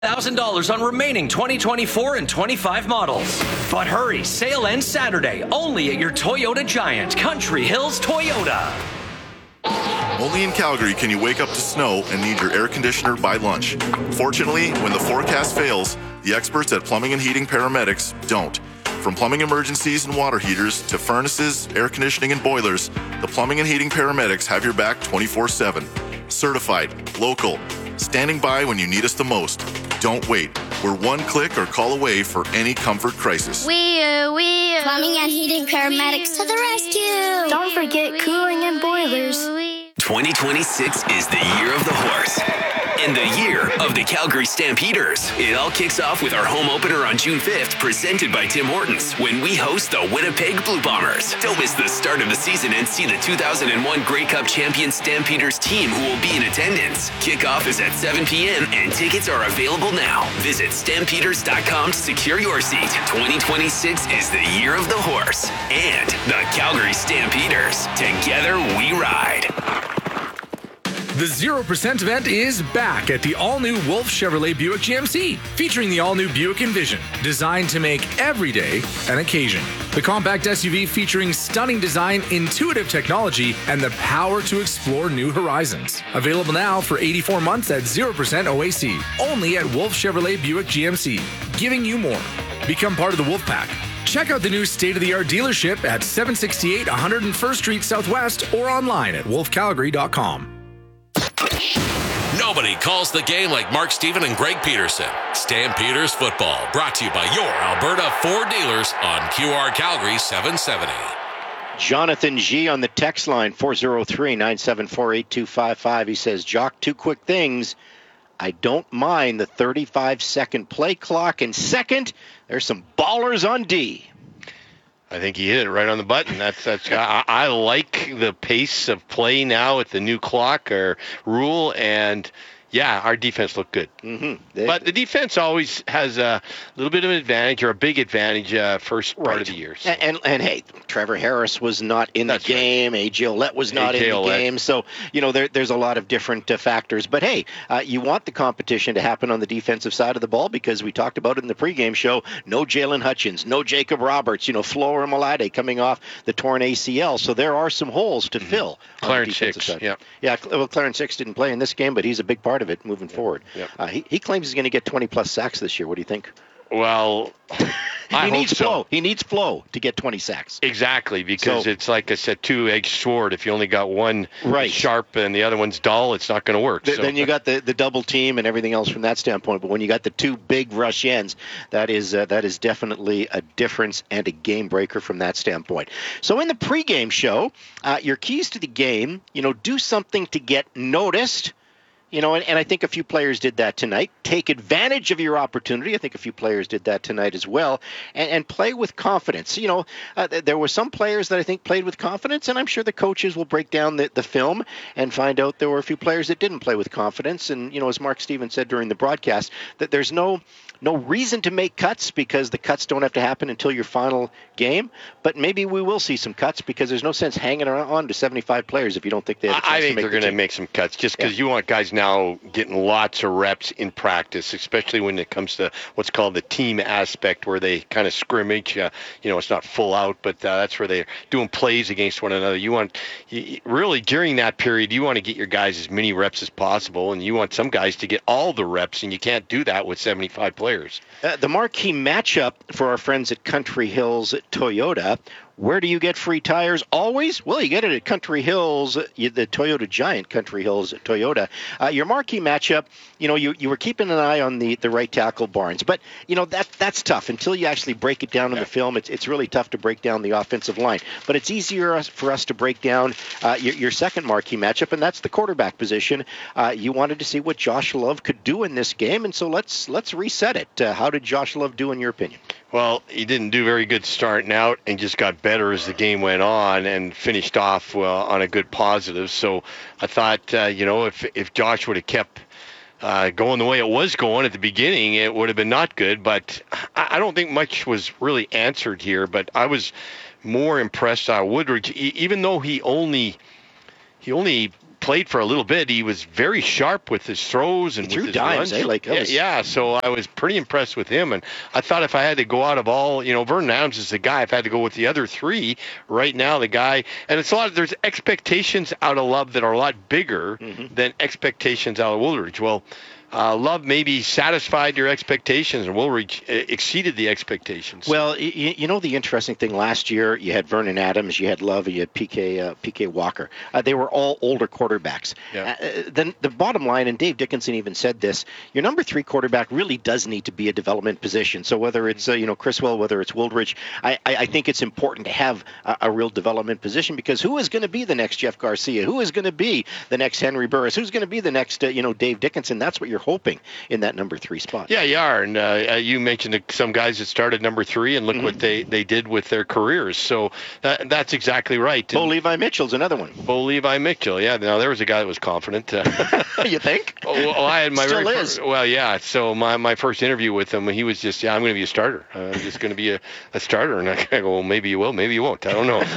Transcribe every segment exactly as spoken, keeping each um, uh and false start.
one thousand dollars on remaining twenty twenty-four and twenty-five models. But hurry, sale ends Saturday, only at your Toyota Giant, Country Hills Toyota. Only in Calgary can you wake up to snow and need your air conditioner by lunch. Fortunately, when the forecast fails, the experts at Plumbing and Heating Paramedics don't. From plumbing emergencies and water heaters to furnaces, air conditioning, and boilers, the Plumbing and Heating Paramedics have your back twenty-four seven. Certified, local, standing by when you need us the most. Don't wait. We're one click or call away for any comfort crisis. We, uh, we, uh, Plumbing and Heating Paramedics to the rescue. Don't forget cooling and boilers. twenty twenty-six is the year of the horse. And the year of the Calgary Stampeders. It all kicks off with our home opener on June fifth, presented by Tim Hortons, when we host the Winnipeg Blue Bombers. Don't miss the start of the season and see the two thousand one Grey Cup champion Stampeders team who will be in attendance. Kickoff is at seven p.m. and tickets are available now. Visit stampeders dot com to secure your seat. twenty twenty-six is the year of the horse and the Calgary Stampeders. Together we ride. The zero percent event is back at the all-new Wolf Chevrolet Buick G M C, featuring the all-new Buick Envision, designed to make every day an occasion. The compact S U V featuring stunning design, intuitive technology, and the power to explore new horizons. Available now for eighty-four months at zero percent O A C, only at Wolf Chevrolet Buick G M C, giving you more. Become part of the Wolf Pack. Check out the new state-of-the-art dealership at seven sixty-eight one hundred first Street Southwest or online at wolf calgary dot com. Nobody calls the game like Mark Stephen and Greg Peterson. Stampeders football, brought to you by your Alberta Ford dealers on Q R Calgary seven seventy. Jonathan G on the text line, four oh three, nine seven four, eight two five five. He says, Jock, two quick things. I don't mind the thirty-five second play clock. And second, there's some ballers on D. I think he hit it right on the button. That's that's. I, I like the pace of play now with the new clock or rule, and yeah, our defense looked good. Mm-hmm. They, but the defense always has a little bit of an advantage or a big advantage uh, first part right. of the year. So. And, and and hey, Trevor Harris was not in That's the game. Right. A J Olette was not A J in the Olette. game. So you know there, there's a lot of different uh, factors. But hey, uh, you want the competition to happen on the defensive side of the ball because we talked about it in the pregame show. No Jalen Hutchins, no Jacob Roberts. You know, Flora Malade coming off the torn A C L. So there are some holes to mm-hmm. fill. Clarence Hicks, side. yeah, yeah. Well, Clarence Hicks didn't play in this game, but he's a big part of it moving yeah. forward. Yeah. Uh, he he claims he's going to get twenty plus sacks this year. What do you think? Well, I he hope needs so. flow. He needs flow to get twenty sacks. Exactly, because So- it's like I said, two-edged sword. If you only got one Right. sharp and the other one's dull, it's not going to work. Th- so. Then you got the, the double team and everything else from that standpoint. But when you got the two big rush ends, that is uh, that is definitely a difference and a game breaker from that standpoint. So in the pregame show, uh, your keys to the game, you know, do something to get noticed. You know, and, and I think a few players did that tonight. Take advantage of your opportunity. I think a few players did that tonight as well. And, and play with confidence. You know, uh, th- there were some players that I think played with confidence, and I'm sure the coaches will break down the, the film and find out there were a few players that didn't play with confidence. And, you know, as Mark Stevens said during the broadcast, that there's no no reason to make cuts because the cuts don't have to happen until your final game. But maybe we will see some cuts because there's no sense hanging on to seventy-five players if you don't think they have a chance I think to make they're the going to team. make some cuts just because Yeah. you want guys now getting lots of reps in practice, especially when it comes to what's called the team aspect where they kind of scrimmage. Uh, you know, it's not full out, but uh, that's where they're doing plays against one another. You want you, really during that period, you want to get your guys as many reps as possible, and you want some guys to get all the reps, and you can't do that with seventy-five players. Uh, the marquee matchup for our friends at Country Hills Toyota. Where do you get free tires always? Well, you get it at Country Hills, the Toyota Giant, Country Hills Toyota. Uh, your marquee matchup, you know, you, you were keeping an eye on the, the right tackle Barnes. But, you know, that that's tough. Until you actually break it down in yeah. the film, it's it's really tough to break down the offensive line. But it's easier for us to break down uh, your, your second marquee matchup, and that's the quarterback position. Uh, you wanted to see what Josh Love could do in this game, and so let's, let's reset it. Uh, how did Josh Love do in your opinion? Well, he didn't do very good starting out and just got better as the game went on and finished off well on a good positive. So I thought, uh, you know, if if Josh would have kept uh, going the way it was going at the beginning, it would have been not good. But I, I don't think much was really answered here. But I was more impressed by Woodridge, e- even though he only he only played for a little bit. He was very sharp with his throws and he threw with his dimes, runs. eh? Like, yeah, was... yeah, so I was pretty impressed with him. And I thought if I had to go out of all, you know, Vernon Adams is the guy. If I had to go with the other three right now, the guy, and it's a lot of, there's expectations out of Love that are a lot bigger mm-hmm. than expectations out of Woolridge. Well, Uh, Love maybe satisfied your expectations, and Woolridge exceeded the expectations. Well, you, you know the interesting thing, last year you had Vernon Adams, you had Love, and you had P K uh, P K Walker. Uh, they were all older quarterbacks. Yeah. Uh, then the bottom line, and Dave Dickinson even said this, your number three quarterback really does need to be a development position. So whether it's uh, you know Criswell, whether it's Woolridge, I, I, I think it's important to have a, a real development position, because who is going to be the next Jeff Garcia? Who is going to be the next Henry Burris? Who's going to be the next uh, you know Dave Dickinson? That's what you're hoping in that number three spot. Yeah, you are. And uh, you mentioned some guys that started number three, and look mm-hmm. what they, they did with their careers. So that, that's exactly right. Bo Levi Mitchell's another one. Bo Levi Mitchell, yeah. Now, there was a guy that was confident. Uh, you think? Oh, well, I had my Still very is. First, well, yeah. So my, my first interview with him, he was just, yeah, I'm going to be a starter. Uh, I'm just going to be a, a starter. And I go, well, maybe you will, maybe you won't. I don't know.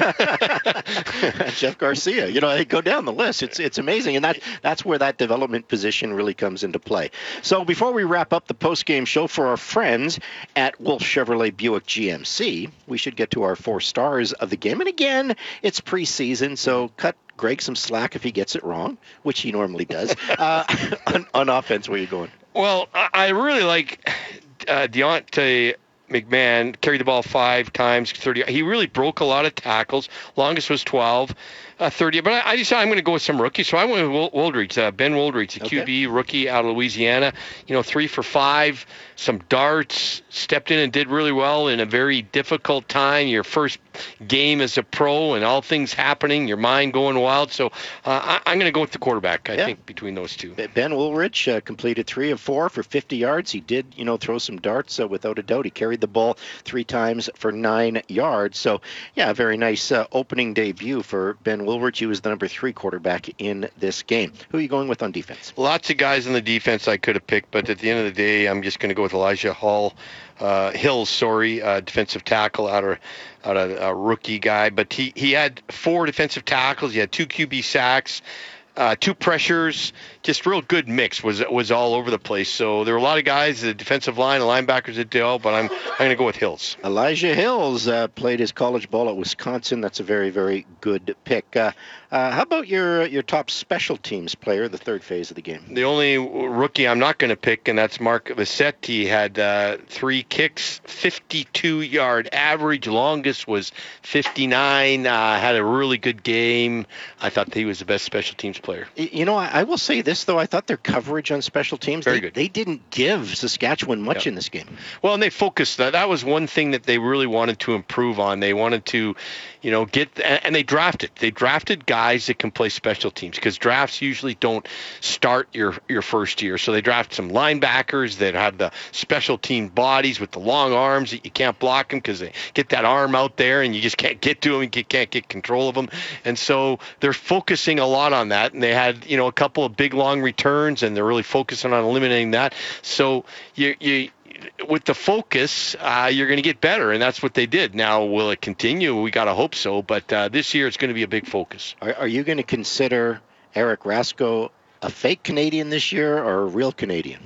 Jeff Garcia. You know, I go down the list. It's it's amazing. And that that's where that development position really comes into play. So before we wrap up the post-game show for our friends at Wolf Chevrolet Buick G M C, we should get to our four stars of the game. And again, it's preseason, so cut Greg some slack if he gets it wrong, which he normally does. Uh, on, on offense, where are you going? Well, I really like uh, Deontay McMahon. Carried the ball five times, thirty. He really broke a lot of tackles. Longest was twelve. Uh, thirty, but I, I decided I'm going to go with some rookies. So I went with Woolridge, uh, Ben Woolridge, a okay. Q B rookie out of Louisiana. You know, three for five, some darts, stepped in and did really well in a very difficult time. Your first game as a pro and all things happening, your mind going wild. So uh, I, I'm going to go with the quarterback, I yeah. think, between those two. Ben Woolridge uh, completed three of four for fifty yards. He did, you know, throw some darts uh, without a doubt. He carried the ball three times for nine yards. So, yeah, a very nice uh, opening debut for Ben Woolridge. He was the number three quarterback in this game. Who are you going with on defense? Lots of guys on the defense I could have picked, but at the end of the day, I'm just going to go with Elijah Hall, uh, Hills, sorry, uh, defensive tackle out of out of a rookie guy. But he, he had four defensive tackles. He had two Q B sacks. Uh, two pressures, just real good mix was was all over the place. So there were a lot of guys, the defensive line, the linebackers that did all, but I'm I'm going to go with Hills. Elijah Hills uh, played his college ball at Wisconsin. That's a very, very good pick. Uh, uh, how about your your top special teams player, the third phase of the game? The only rookie I'm not going to pick, and that's Mark Lissette. He had uh, three kicks, fifty-two yard average. Longest was fifty-nine. Uh, had a really good game. I thought he was the best special teams player. You know, I, I will say this, though. I thought their coverage on special teams, Very they, good. they didn't give Saskatchewan much yep. in this game. Well, and they focused. That, that was one thing that they really wanted to improve on. They wanted to, you know, get, and they drafted. They drafted guys that can play special teams, because drafts usually don't start your, your first year. So they drafted some linebackers that had the special team bodies with the long arms that you can't block them because they get that arm out there and you just can't get to them and you can't get control of them. And so they're focusing a lot on that. And they had, you know, a couple of big long returns, and they're really focusing on eliminating that. So you you with the focus, uh, you're going to get better, and that's what they did. Now, will it continue? We got to hope so, but uh, this year it's going to be a big focus. Are, are you going to consider Eric Rasko a fake Canadian this year or a real Canadian?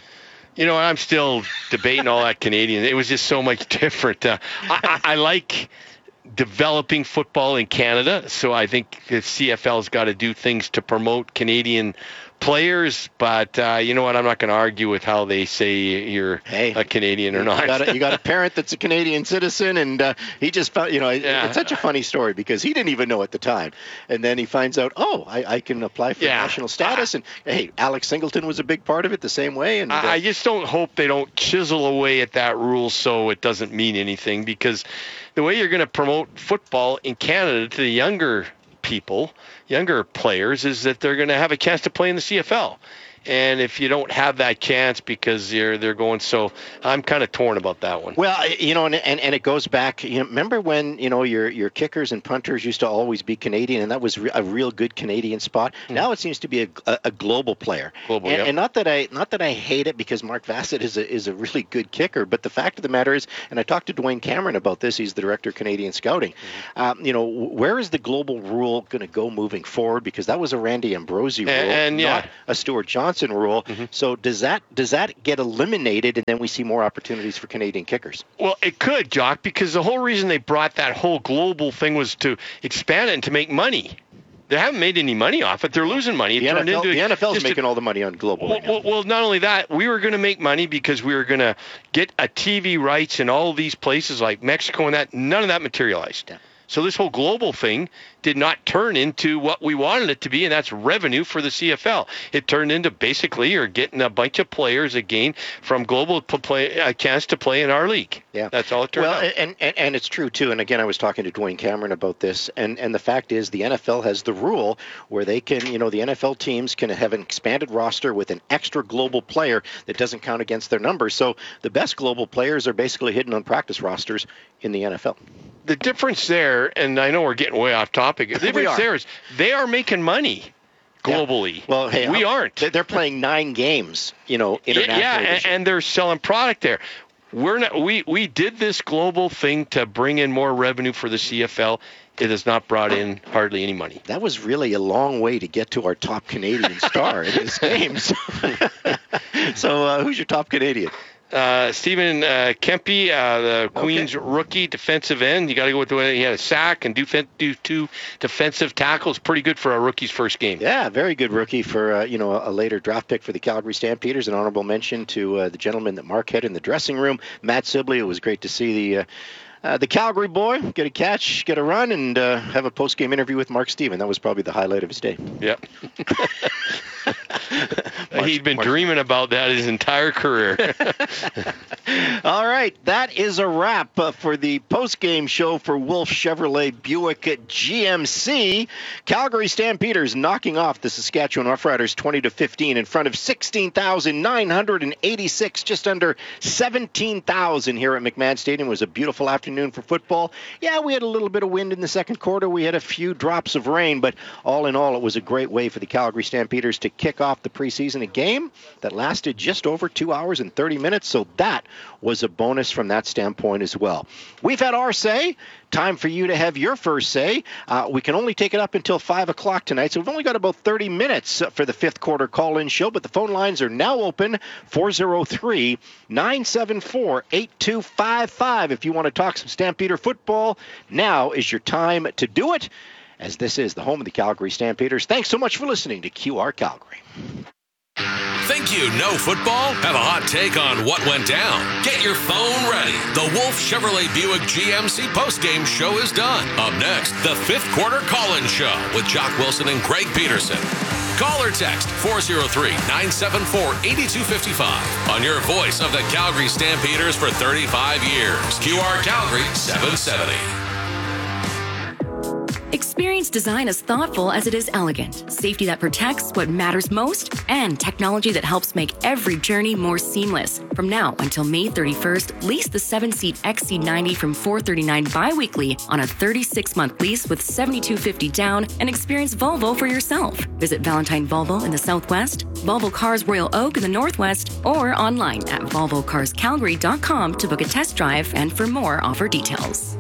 You know, I'm still debating all that Canadian. It was just so much different. Uh, I, I, I like developing football in Canada, so I think the C F L's got to do things to promote Canadian players, but uh, you know what? I'm not going to argue with how they say you're hey, a Canadian or not. You got, a, you got a parent that's a Canadian citizen, and uh, he just found, you know, yeah. it's such a funny story because he didn't even know at the time. And then he finds out, oh, I, I can apply for yeah. national status. And hey, Alex Singleton was a big part of it the same way. And uh, I just don't hope they don't chisel away at that rule so it doesn't mean anything, because the way you're going to promote football in Canada to the younger people, younger players, is that they're going to have a chance to play in the C F L. and if you don't have that chance because they're they're going, so I'm kind of torn about that one. Well, you know, and, and and it goes back. You know, remember when you know your your kickers and punters used to always be Canadian, and that was re- a real good Canadian spot. Mm. Now it seems to be a, a, a global player. Global, and, yeah. and not that I not that I hate it because Mark Vassett is a is a really good kicker, but the fact of the matter is, and I talked to Dwayne Cameron about this. He's the director of Canadian Scouting. Mm-hmm. Um, you know, where is the global rule going to go moving forward? Because that was a Randy Ambrosie rule, and, and, yeah. not a Stuart Johnson rule. Mm-hmm. So does that does that get eliminated, and then we see more opportunities for Canadian kickers? Well, it could, Jock, because the whole reason they brought that whole global thing was to expand it and to make money. They haven't made any money off it. They're losing money. It the, turned N F L, into the N F L is making a, all the money on global. Well, right now. well, well, not only that, we were going to make money because we were going to get a T V rights in all these places like Mexico and that. None of that materialized. Yeah. So this whole global thing did not turn into what we wanted it to be, and that's revenue for the C F L. It turned into basically you're getting a bunch of players again from global to play a chance to play in our league. Yeah, that's all it turned well, out. Well, and, and and it's true too. And again, I was talking to Dwayne Cameron about this, and and the fact is, the N F L has the rule where they can, you know, the N F L teams can have an expanded roster with an extra global player that doesn't count against their numbers. So the best global players are basically hidden on practice rosters in the N F L. The difference there, and I know we're getting way off topic, the difference there is they are making money globally. Yeah. Well, hey, we aren't. They're playing nine games, you know, internationally. Yeah, and, and they're selling product there. We're not. We, we did this global thing to bring in more revenue for the C F L. It has not brought in hardly any money. That was really a long way to get to our top Canadian star in this game. So, so uh, who's your top Canadian? Uh, Stephen uh, Kempe, uh, the Queens okay. rookie defensive end. You got to go with the way he had a sack and do, do two defensive tackles. Pretty good for a rookie's first game. Yeah, very good rookie for uh, you know a later draft pick for the Calgary Stampeders. An honorable mention to uh, the gentleman that Mark had in the dressing room, Matt Sibley. It was great to see the. Uh, Uh, the Calgary boy get a catch, get a run, and uh, have a post-game interview with Mark Stephen. That was probably the highlight of his day. Yep. He'd been March. dreaming about that his entire career. All right, that is a wrap uh, for the post-game show for Wolf Chevrolet Buick G M C. Calgary Stampeders knocking off the Saskatchewan Roughriders twenty to fifteen in front of sixteen thousand nine hundred eighty-six, just under seventeen thousand here at McMahon Stadium. It was a beautiful afternoon for football. Yeah, we had a little bit of wind in the second quarter. We had a few drops of rain, but all in all, it was a great way for the Calgary Stampeders to kick off the preseason, a game that lasted just over two hours and thirty minutes, so that was a bonus from that standpoint as well. We've had our say. Time for you to have your first say. Uh, we can only take it up until five o'clock tonight, so we've only got about thirty minutes for the fifth quarter call-in show, but the phone lines are now open, four oh three, nine seven four, eight two five five. If you want to talk some Stampeder football, now is your time to do it, as this is the home of the Calgary Stampeders. Thanks so much for listening to Q R Calgary. Think you know football? Have a hot take on what went down? Get your phone ready. The Wolf Chevrolet Buick G M C postgame show is done. Up next, the fifth quarter call-in show with Jock Wilson and Greg Peterson. Call or text four oh three, nine seven four, eight two five five on your voice of the Calgary Stampeders for thirty-five years. Q R Calgary seven seventy. Experience design as thoughtful as it is elegant, safety that protects what matters most, and technology that helps make every journey more seamless. From now until May thirty-first, lease the seven-seat X C ninety from four hundred thirty-nine dollars bi-weekly on a thirty-six month lease with seven thousand two hundred fifty dollars down and experience Volvo for yourself. Visit Valentine Volvo in the Southwest, Volvo Cars Royal Oak in the Northwest, or online at volvo cars calgary dot com to book a test drive and for more offer details.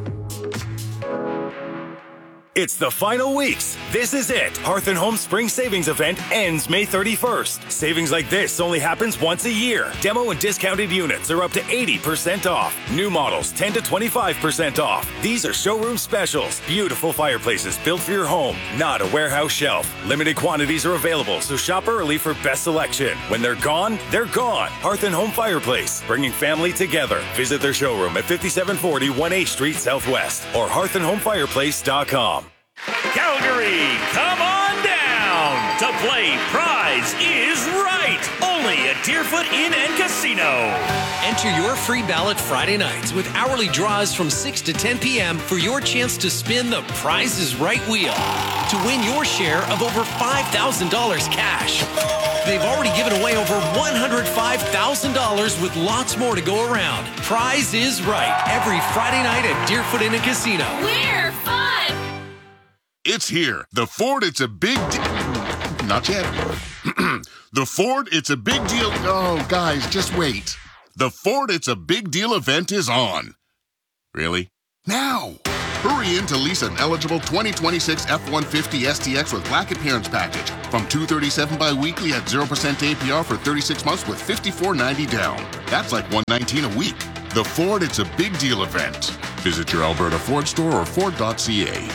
It's the final weeks. This is it. Hearth and Home Spring Savings Event ends May thirty-first. Savings like this only happens once a year. Demo and discounted units are up to eighty percent off. New models ten to twenty-five percent off. These are showroom specials. Beautiful fireplaces built for your home, not a warehouse shelf. Limited quantities are available, so shop early for best selection. When they're gone, they're gone. Hearth and Home Fireplace, bringing family together. Visit their showroom at fifty-seven forty one H Street Southwest or hearth and home fireplace dot com. Calgary, come on down to play Prize is Right, only at Deerfoot Inn and Casino. Enter your free ballot Friday nights with hourly draws from six to ten p.m. for your chance to spin the Prize is Right wheel to win your share of over five thousand dollars cash. They've already given away over one hundred five thousand dollars with lots more to go around. Prize is Right every Friday night at Deerfoot Inn and Casino. We're fun! It's here. The Ford It's a Big Deal. Not yet. The Ford It's a Big Deal. Oh, guys, just wait. The Ford It's a Big Deal event is on. Really? Now! Hurry in to lease an eligible twenty twenty-six F one fifty S T X with Black Appearance Package from two hundred thirty-seven dollars bi-weekly at zero percent A P R for thirty-six months with fifty-four ninety down. That's like one hundred nineteen a week. The Ford It's a Big Deal event. Visit your Alberta Ford store or Ford dot C A.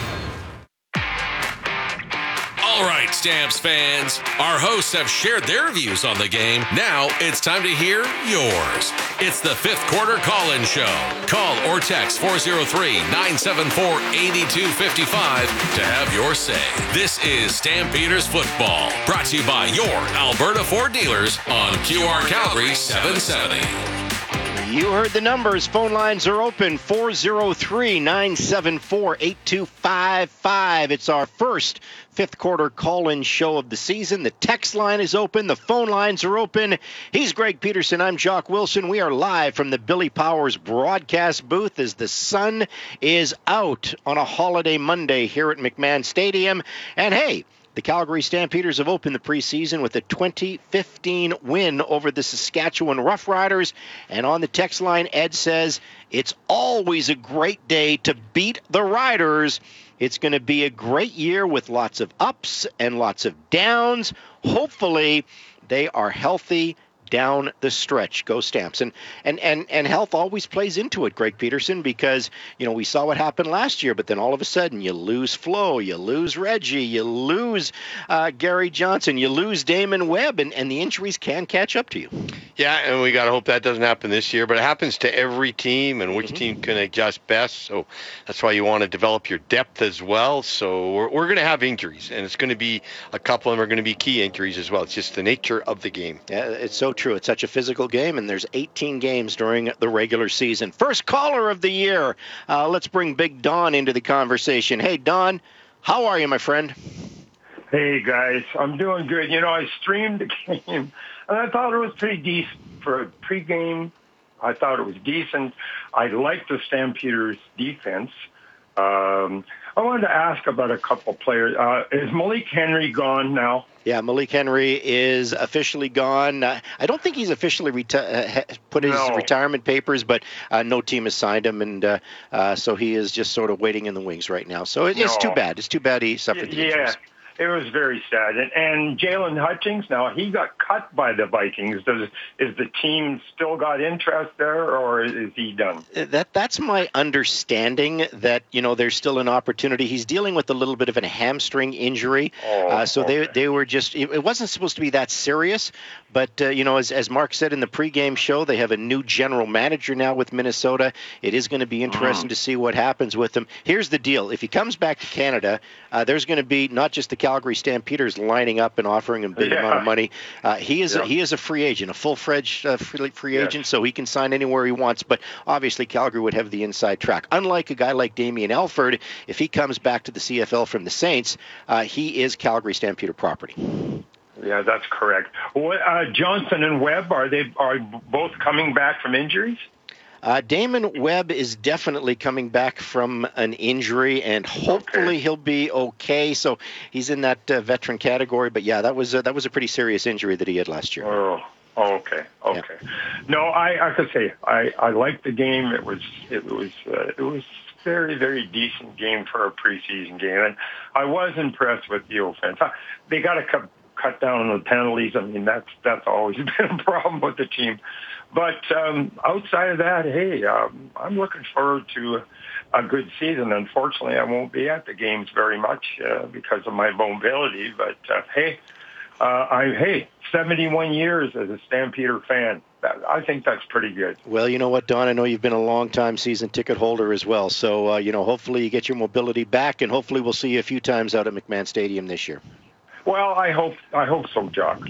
All right, Stamps fans. Our hosts have shared their views on the game. Now it's time to hear yours. It's the fifth quarter call-in show. Call or text four oh three, nine seven four, eight two five five to have your say. This is Stampeders Football, brought to you by your Alberta Ford dealers on Q R Calgary seven seventy. You heard the numbers. Phone lines are open. four oh three, nine seven four, eight two five five. It's our first fifth quarter call-in show of the season. The text line is open. The phone lines are open. He's Greg Peterson. I'm Jock Wilson. We are live from the Billy Powers broadcast booth as the sun is out on a holiday Monday here at McMahon Stadium. And hey, the Calgary Stampeders have opened the preseason with a twenty fifteen win over the Saskatchewan Roughriders. And on the text line, Ed says, it's always a great day to beat the Riders. It's going to be a great year with lots of ups and lots of downs. Hopefully, they are healthy down the stretch. Go Stamps. And and and and health always plays into it, Greg Peterson, because, you know, we saw what happened last year, but then all of a sudden you lose Flo, you lose Reggie, you lose uh, Gary Johnson, you lose Damon Webb, and, and the injuries can catch up to you. Yeah, and we got to hope that doesn't happen this year, but it happens to every team, and which mm-hmm. team can adjust best. So that's why you want to develop your depth as well. So we're, we're going to have injuries, and it's going to be a couple of them are going to be key injuries as well. It's just the nature of the game. Yeah, it's so true. It's such a physical game, and there's eighteen games during the regular season. First caller of the year. Uh, let's bring Big Don into the conversation. Hey, Don, how are you, my friend? Hey, guys. I'm doing good. You know, I streamed the game, and I thought it was pretty decent for a pregame. I thought it was decent. I liked the Stampeders' defense. Um, I wanted to ask about a couple players. Uh, is Malik Henry gone now? Yeah, Malik Henry is officially gone. Uh, I don't think he's officially reti- uh, put his no. retirement papers, but uh, no team has signed him, and uh, uh, so he is just sort of waiting in the wings right now. So it, no. it's too bad. It's too bad he suffered the yeah. injuries. It was very sad. And, and Jalen Hutchings, now he got cut by the Vikings. Does is the team still got interest there, or is he done? That that's my understanding. That you know there's still an opportunity. He's dealing with a little bit of a hamstring injury, oh, uh, so okay. they they were just. It wasn't supposed to be that serious, but uh, you know as as Mark said in the pregame show, they have a new general manager now with Minnesota. It is going to be interesting mm. to see what happens with him. Here's the deal: if he comes back to Canada, uh, there's going to be not just the Calgary Stampeders lining up and offering him a big yeah. amount of money. Uh, he is yeah. a, he is a free agent, a full-fledged uh, free, free yes. agent, so he can sign anywhere he wants. But obviously, Calgary would have the inside track. Unlike a guy like Damian Alford, if he comes back to the C F L from the Saints, uh, he is Calgary Stampeder property. Yeah, that's correct. What, uh, Johnson and Webb, are they are both coming back from injuries? Uh, Damon Webb is definitely coming back from an injury, and hopefully okay. he'll be okay. So he's in that uh, veteran category. But yeah, that was uh, that was a pretty serious injury that he had last year. Oh, okay, okay. Yeah. No, I I could say I I liked the game. It was it was uh, it was very very decent game for a preseason game, and I was impressed with the offense. They got to cut cut down on the penalties. I mean, that's that's always been a problem with the team. But um, outside of that, hey, um, I'm looking forward to a good season. Unfortunately, I won't be at the games very much uh, because of my mobility. But uh, hey, uh, I hey, seventy-one years as a Stampeder fan. That, I think that's pretty good. Well, you know what, Don? I know you've been a long-time season ticket holder as well. So, uh, you know, hopefully you get your mobility back, and hopefully we'll see you a few times out at McMahon Stadium this year. Well, I hope I hope so, Jock.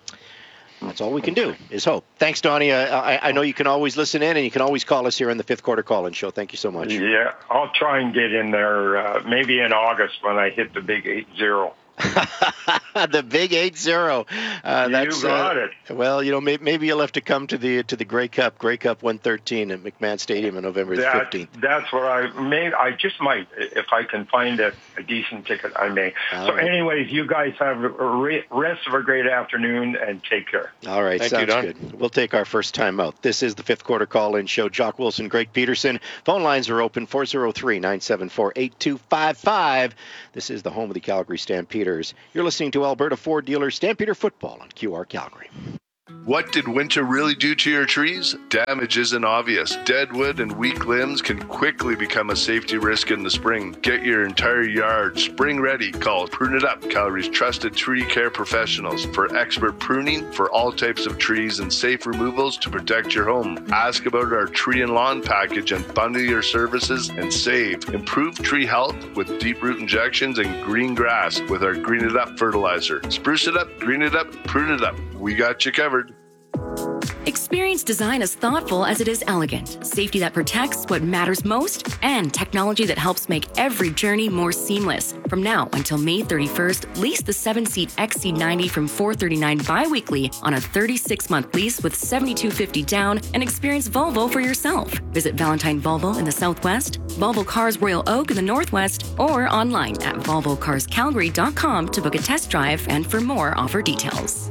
That's all we can do is hope. Thanks, Donnie. Uh, I, I know you can always listen in, and you can always call us here on the fifth quarter call-in show. Thank you so much. Yeah, I'll try and get in there uh, maybe in August when I hit the big eight zero. The big eight zero. Uh, you that's, got uh, it. Well, you know, may, maybe you'll have to come to the to the Grey Cup, Grey Cup one thirteen at McMahon Stadium on November the fifteenth. That's what I may. I just might, if I can find a, a decent ticket, I may. All so, right. anyways, you guys have a re- rest of a great afternoon and take care. All right, Thank sounds you, Don. good. We'll take our first time out. This is the fifth quarter call-in show. Jock Wilson, Greg Peterson. Phone lines are open, four oh three, nine seven four, eight two five five. This is the home of the Calgary Stampeders. You're listening to Alberta Ford Dealer Stampeder Football on Q R Calgary. What did winter really do to your trees? Damage isn't obvious. Dead wood and weak limbs can quickly become a safety risk in the spring. Get your entire yard spring ready. Call Prune It Up, Calgary's trusted tree care professionals, for expert pruning for all types of trees and safe removals to protect your home. Ask about our tree and lawn package and bundle your services and save. Improve tree health with deep root injections and green grass with our Green It Up fertilizer. Spruce it up, green it up, prune it up. We got you covered. Experience design as thoughtful as it is elegant, safety that protects what matters most, and technology that helps make every journey more seamless. From now until May thirty-first, lease the seven-seat X C ninety from four hundred thirty-nine dollars bi-weekly on a thirty-six month lease with seven thousand two hundred fifty dollars down, and experience Volvo for yourself. Visit Valentine Volvo in the Southwest, Volvo Cars Royal Oak in the Northwest, or online at volvo cars calgary dot com to book a test drive and for more offer details.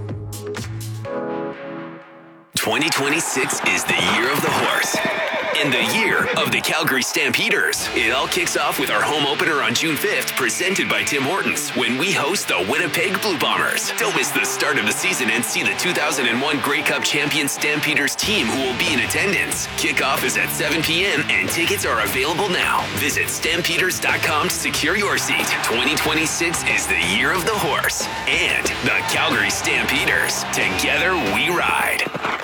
twenty twenty-six is the year of the horse and the year of the Calgary Stampeders. It all kicks off with our home opener on June fifth, presented by Tim Hortons, when we host the Winnipeg Blue Bombers. Don't miss the start of the season and see the two thousand one Grey Cup champion Stampeders team who will be in attendance. Kickoff is at seven p.m. and tickets are available now. Visit stampeders dot com to secure your seat. twenty twenty-six is the year of the horse and the Calgary Stampeders. Together we ride.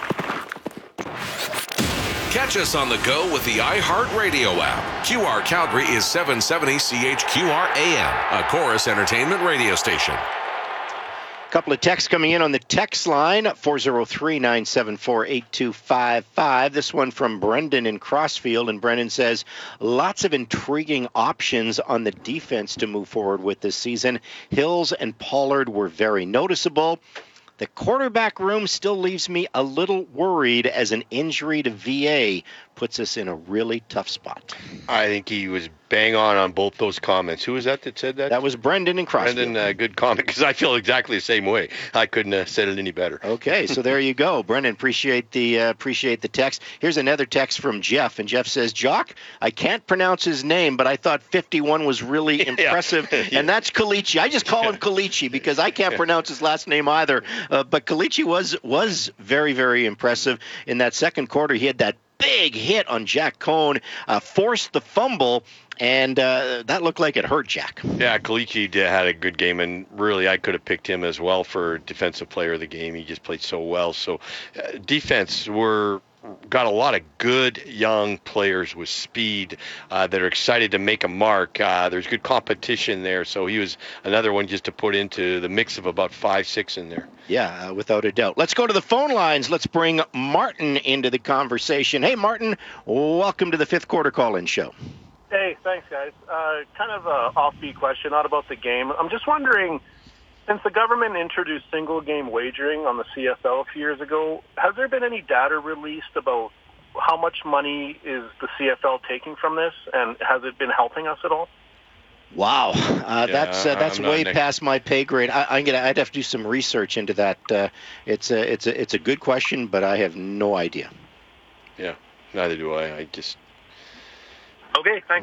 Catch us on the go with the iHeartRadio app. Q R Calgary is seven seventy C H Q R A M, a Chorus Entertainment radio station. A couple of texts coming in on the text line, four oh three, nine seven four, eight two five five. This one from Brendan in Crossfield, and Brendan says, lots of intriguing options on the defense to move forward with this season. Hills and Pollard were very noticeable. The quarterback room still leaves me a little worried, as an injury to V A puts us in a really tough spot. I think he was bang on on both those comments. Who was that that said that? That was Brendan in Crossfield. Brendan, uh, good comment, because I feel exactly the same way. I couldn't have said it any better. Okay, so there you go. Brendan, appreciate the uh, appreciate the text. Here's another text from Jeff, and Jeff says, Jock, I can't pronounce his name, but I thought fifty-one was really impressive, yeah. Yeah. And that's Kalichi. I just call him Kalichi because I can't pronounce his last name either. Uh, but Kalichi was was very, very impressive. In that second quarter, he had that big hit on Jack Cohn, uh, forced the fumble, and uh, that looked like it hurt Jack. Yeah, Kalichi had a good game, and really I could have picked him as well for defensive player of the game. He just played so well. So uh, defense were got a lot of good young players with speed uh, that are excited to make a mark. Uh, there's good competition there, so he was another one just to put into the mix of about five, six in there. Yeah, uh, without a doubt. Let's go to the phone lines. Let's bring Martin into the conversation. Hey, Martin, welcome to the fifth quarter call-in show. Hey, thanks, guys. Uh, kind of an offbeat question, not about the game. I'm just wondering, since the government introduced single-game wagering on the C F L a few years ago, has there been any data released about how much money is the C F L taking from this, and has it been helping us at all? Wow, uh, yeah, that's uh, that's way next. past my pay grade. I, I'm gonna, I'd have to do some research into that. Uh, it's a, it's a, it's a good question, but I have no idea. Yeah, neither do I. I just. Okay, thanks.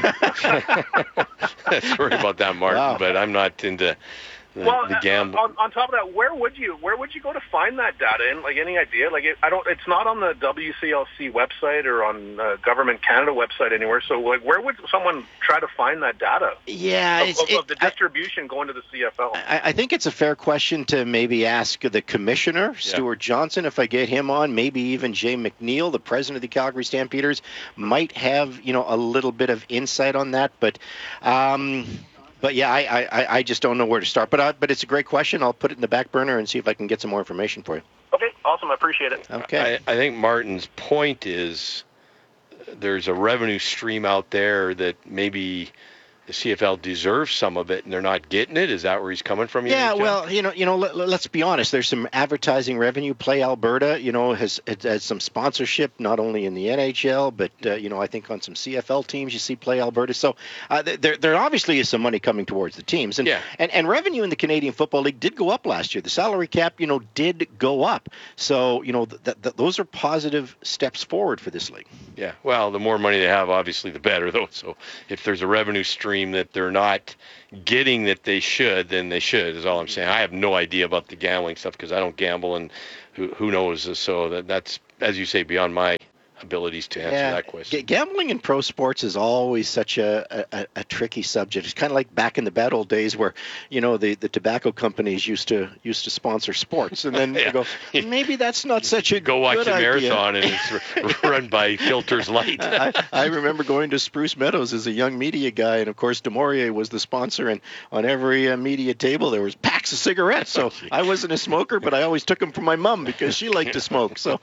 Sorry about that, Martin, Wow. but I'm not into the, well, the gamble. uh, on, on top of that, where would you where would you go to find that data? And like, any idea? Like, it, I don't. It's not on the W C L C website or on uh, Government Canada website anywhere. So, like, where would someone try to find that data? Yeah, of, it's, of, it, of the distribution I, going to the C F L. I, I think it's a fair question to maybe ask the commissioner, Stuart yeah. Johnson, if I get him on. Maybe even Jay McNeil, the president of the Calgary Stampeders, might have you know a little bit of insight on that. But. Um, But yeah, I, I, I just don't know where to start. But uh, but it's a great question. I'll put it in the back burner and see if I can get some more information for you. Okay, awesome. I appreciate it. Okay. I, I think Martin's point is there's a revenue stream out there that maybe the C F L deserves some of it and they're not getting it? Is that where he's coming from? You yeah, think, well, you know, you know, let, let's be honest. There's some advertising revenue. Play Alberta, you know, has has some sponsorship not only in the N H L, but uh, you know, I think on some C F L teams you see Play Alberta. So uh, there there obviously is some money coming towards the teams, and, yeah. and and revenue in the Canadian Football League did go up last year. The salary cap, you know, did go up. So you know, th- th- those are positive steps forward for this league. Yeah, well, the more money they have, obviously, the better, though. So if there's a revenue stream that they're not getting that they should, then they should, is all I'm saying. I have no idea about the gambling stuff because I don't gamble, and who, who knows? So that, that's, as you say, beyond my abilities to answer yeah, that question. G- gambling in pro sports is always such a, a, a tricky subject. It's kind of like back in the bad old days where, you know, the, the tobacco companies used to used to sponsor sports, and then yeah. you go, maybe that's not such a go watch good a idea. marathon and it's run by Filters Light. I, I remember going to Spruce Meadows as a young media guy, and of course DeMaurier was the sponsor, and on every uh, media table there was packs of cigarettes. So I wasn't a smoker, but I always took them from my mom because she liked to smoke. So.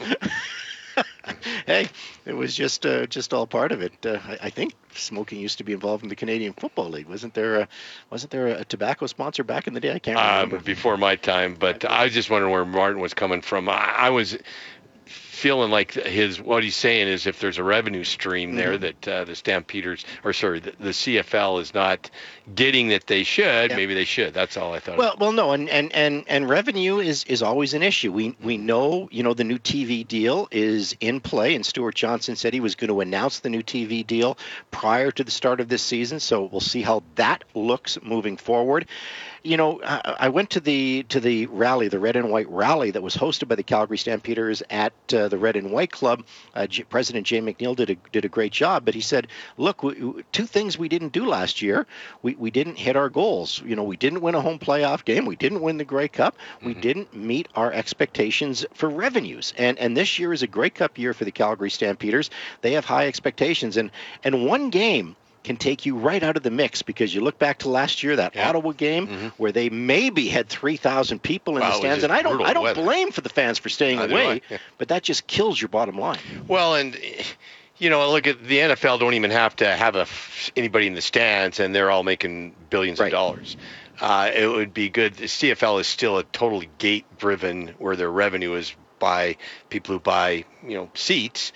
Hey, it was just uh, just all part of it. Uh, I, I think smoking used to be involved in the Canadian Football League. Wasn't there a, wasn't there a tobacco sponsor back in the day? I can't remember. Um, before my time, but I was just wondering where Martin was coming from. I, I was feeling like his what he's saying is if there's a revenue stream there mm-hmm. that uh, the Stampeders, or sorry, the, the C F L is not getting that they should, yeah. maybe they should. That's all I thought. Well, well, no, and, and, and, and revenue is, is always an issue. We we know, you know, the new T V deal is in play, and Stuart Johnson said he was going to announce the new T V deal prior to the start of this season. So we'll see how that looks moving forward. You know, I went to the to the rally, the Red and White rally that was hosted by the Calgary Stampeders at uh, the Red and White Club. Uh, G- President Jay McNeil did a did a great job, but he said, "Look, we, two things we didn't do last year. We we didn't hit our goals. You know, we didn't win a home playoff game. We didn't win the Grey Cup. We mm-hmm. didn't meet our expectations for revenues. And and this year is a Grey Cup year for the Calgary Stampeders. They have high expectations, and and one game can take you right out of the mix because you look back to last year, that yeah. Ottawa game mm-hmm. where they maybe had three thousand people in wow, the stands, and I don't I don't weather. blame for the fans for staying Neither away, yeah. but that just kills your bottom line. Well, and you know, look at the N F L. Don't even have to have a anybody in the stands, and they're all making billions right. of dollars. Uh, it would be good. The C F L is still a totally gate-driven, where their revenue is by people who buy, you know, seats.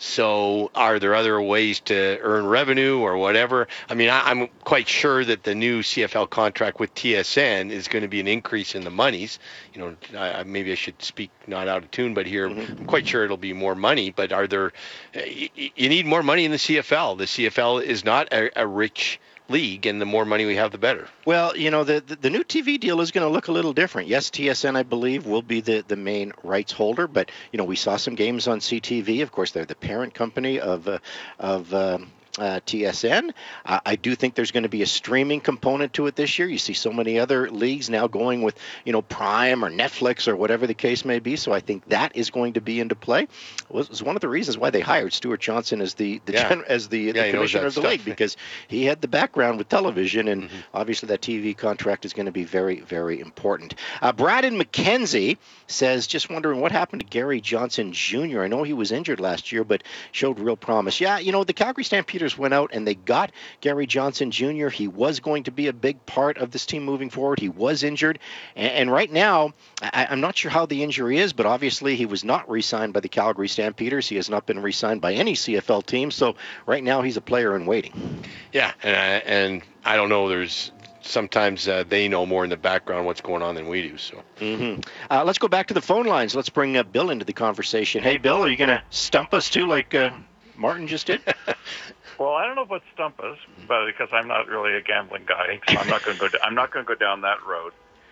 So are there other ways to earn revenue or whatever? I mean, I, I'm quite sure that the new C F L contract with T S N is going to be an increase in the monies. You know, I, maybe I should speak not out of tune, but here mm-hmm. I'm quite sure it'll be more money. But are there? You, you need more money in the C F L. The C F L is not a, a rich league, and the more money we have, the better. Well, you know, the the, the new T V deal is going to look a little different. Yes, T S N, I believe, will be the, the main rights holder, but, you know, we saw some games on C T V. Of course, they're the parent company of uh, of um, uh, T S N. Uh, I do think there's going to be a streaming component to it this year. You see so many other leagues now going with, you know, Prime or Netflix or whatever the case may be. So I think that is going to be into play. It was one of the reasons why they hired Stuart Johnson as the, the yeah. gen, as the, the yeah, commissioner of the stuff. league, because he had the background with television, and mm-hmm. obviously that T V contract is going to be very, very important. Uh, Braden McKenzie says, just wondering what happened to Gary Johnson Junior I know he was injured last year, but showed real promise. Yeah, you know, the Calgary Stampeders went out and they got Gary Johnson Junior He was going to be a big part of this team moving forward. He was injured, and, and right now, I, I'm not sure how the injury is, but obviously he was not re-signed by the Calgary Stampeders. He has not been re-signed by any C F L team, so right now he's a player in waiting. Yeah, and I, and I don't know, there's sometimes uh, they know more in the background what's going on than we do. So mm-hmm. uh, let's go back to the phone lines. Let's bring uh, Bill into the conversation. Hey, Bill, are you going to stump us too like uh, Martin just did? Well, I don't know about stump us, but because I'm not really a gambling guy, so I'm not going to go. I'm not going to go down that road.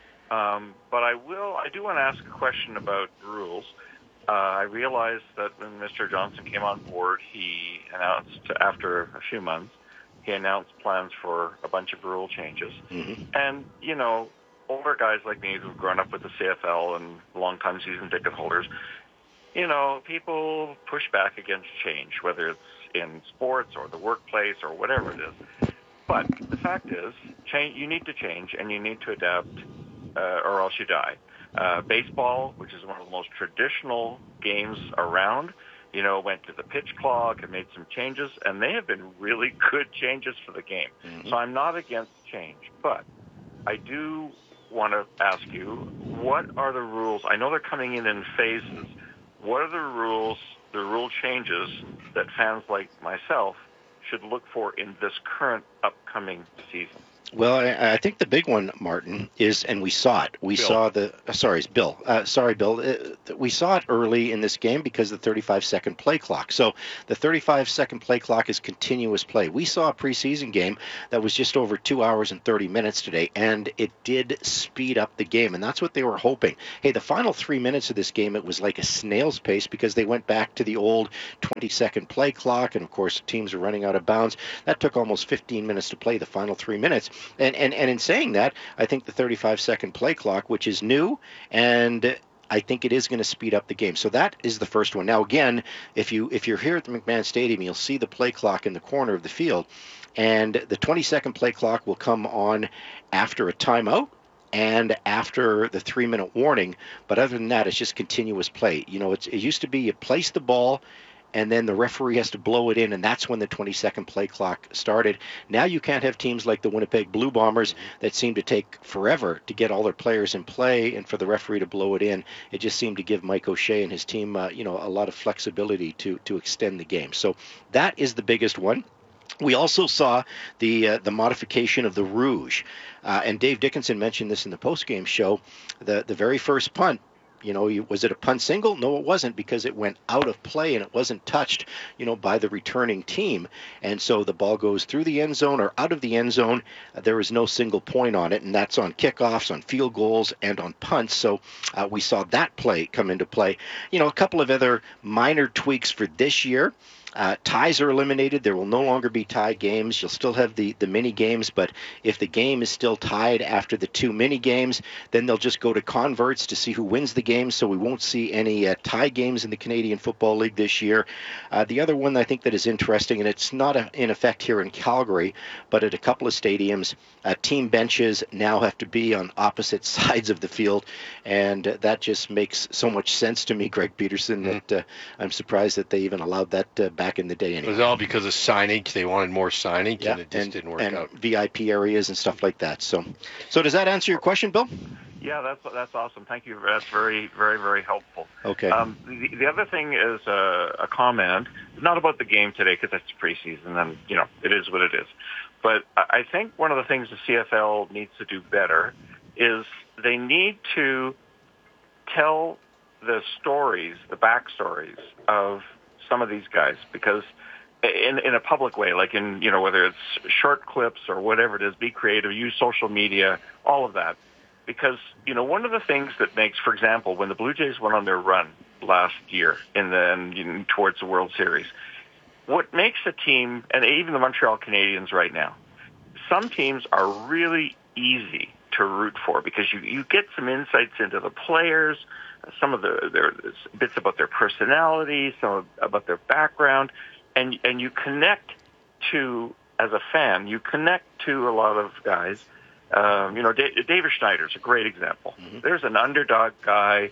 Um, but I will. I do want to ask a question about rules. Uh, I realized that when Mister Johnson came on board, he announced after a few months, he announced plans for a bunch of rule changes. Mm-hmm. And you know, older guys like me who've grown up with the C F L and long-time season ticket holders, you know, people push back against change, whether it's in sports or the workplace or whatever it is. But the fact is, change, you need to change and you need to adapt uh, or else you die. Uh, baseball, which is one of the most traditional games around, you know, went to the pitch clock and made some changes, and they have been really good changes for the game. Mm-hmm. So I'm not against change, but I do want to ask you, what are the rules? I know they're coming in in phases. What are the rules, the rule changes that fans like myself should look for in this current upcoming season? Well, I, I think the big one, Martin, is, and we saw it. We Bill. saw the, uh, sorry, it's Bill. Uh, sorry, Bill. Uh, we saw it early in this game because of the thirty-five second play clock. So the thirty-five second play clock is continuous play. We saw a preseason game that was just over two hours and thirty minutes today, and it did speed up the game, and that's what they were hoping. Hey, the final three minutes of this game, it was like a snail's pace because they went back to the old twenty second play clock, and of course, teams are running out of bounds. That took almost fifteen minutes to play the final three minutes. And, and and in saying that, I think the thirty-five second play clock, which is new, and I think it is going to speed up the game. So that is the first one. Now, again, if, you, if you're here at the McMahon Stadium, you'll see the play clock in the corner of the field, and the twenty second play clock will come on after a timeout and after the three-minute warning. But other than that, it's just continuous play. You know, it's, it used to be you place the ball, and then the referee has to blow it in, and that's when the twenty second play clock started. Now you can't have teams like the Winnipeg Blue Bombers that seem to take forever to get all their players in play and for the referee to blow it in. It just seemed to give Mike O'Shea and his team, uh, you know, a lot of flexibility to to extend the game. So that is the biggest one. We also saw the uh, the modification of the Rouge, uh, and Dave Dickinson mentioned this in the postgame show. The the very first punt, you know, was it a punt single? No, it wasn't, because it went out of play and it wasn't touched, you know, by the returning team. And so the ball goes through the end zone or out of the end zone. Uh, there was no single point on it, and that's on kickoffs, on field goals, and on punts. So uh, we saw that play come into play. You know, a couple of other minor tweaks for this year. Uh, ties are eliminated. There will no longer be tie games. You'll still have the, the mini games, but if the game is still tied after the two mini games, then they'll just go to converts to see who wins the game, so we won't see any uh, tie games in the Canadian Football League this year. Uh, the other one I think that is interesting, and it's not a, in effect here in Calgary, but at a couple of stadiums, uh, team benches now have to be on opposite sides of the field, and uh, that just makes so much sense to me, Greg Peterson, mm. that uh, I'm surprised that they even allowed that uh, back in the day anyway. It was all because of signage. They wanted more signage, yeah, and it just and, didn't work and out. V I P areas and stuff like that. So, so does that answer your question, Bill? Yeah, that's that's awesome. Thank you. That's very, very, very helpful. Okay. Um, the, the other thing is a, a comment, not about the game today because it's preseason, and you know it is what it is. But I think one of the things the C F L needs to do better is they need to tell the stories, the backstories of some of these guys, because in in a public way, like in, you know, whether it's short clips or whatever it is, be creative, use social media, all of that. Because, you know, one of the things that makes, for example, when the Blue Jays went on their run last year in the you know, towards the World Series, what makes a team, and even the Montreal Canadiens right now, some teams are really easy to root for because you, you get some insights into the players, some of the their bits about their personality, some about their background, and and you connect to, as a fan, you connect to a lot of guys. Um, you know, D- David Schneider's a great example. Mm-hmm. There's an underdog guy.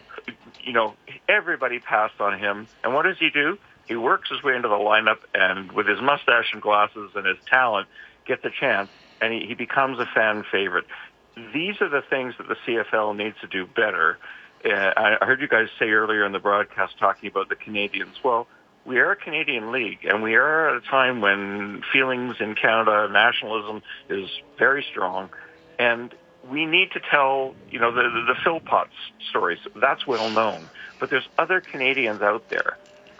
You know, everybody passed on him, and what does he do? He works his way into the lineup, and with his mustache and glasses and his talent, gets a chance, and he, he becomes a fan favorite. These are the things that the C F L needs to do better. Uh, I heard you guys say earlier in the broadcast talking about the Canadians. Well, we are a Canadian league, and we are at a time when feelings in Canada, nationalism is very strong, and we need to tell, you know, the, the, the Philpotts stories. That's well known. But there's other Canadians out there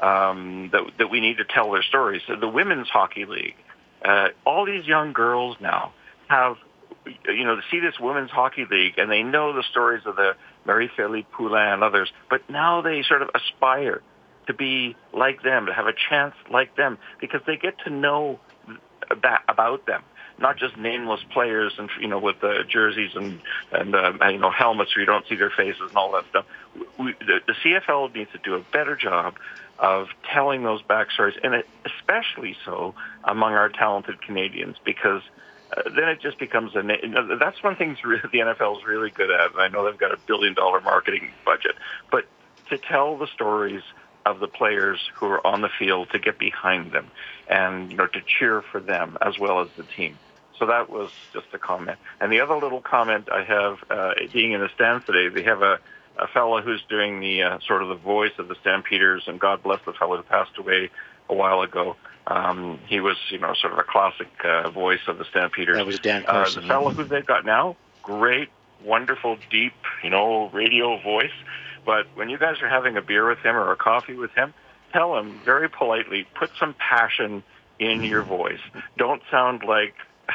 um, that, that we need to tell their stories. So the Women's Hockey League, uh, all these young girls now have, you know, see this Women's Hockey League, and they know the stories of the Marie-Philippe Poulin and others, but now they sort of aspire to be like them, to have a chance like them, because they get to know that about them, not just nameless players and, you know, with the jerseys and, and uh, you know, helmets where you don't see their faces and all that stuff. We, the, the C F L needs to do a better job of telling those backstories, and it, especially so among our talented Canadians, because Uh, then it just becomes a. That's one thing the N F L is really good at. And I know they've got a billion dollar marketing budget, but to tell the stories of the players who are on the field to get behind them and, you know, to cheer for them as well as the team. So that was just a comment. And the other little comment I have, uh, being in the stands today, they have a, a fellow who's doing the uh, sort of the voice of the Stampeders, and God bless the fellow who passed away a while ago. Um, he was, you know, sort of a classic uh, voice of the Stampeders. That was Dan Carson. Uh, the fellow who they've got now, great, wonderful, deep, you know, radio voice. But when you guys are having a beer with him or a coffee with him, tell him very politely, put some passion in your voice. Don't sound like,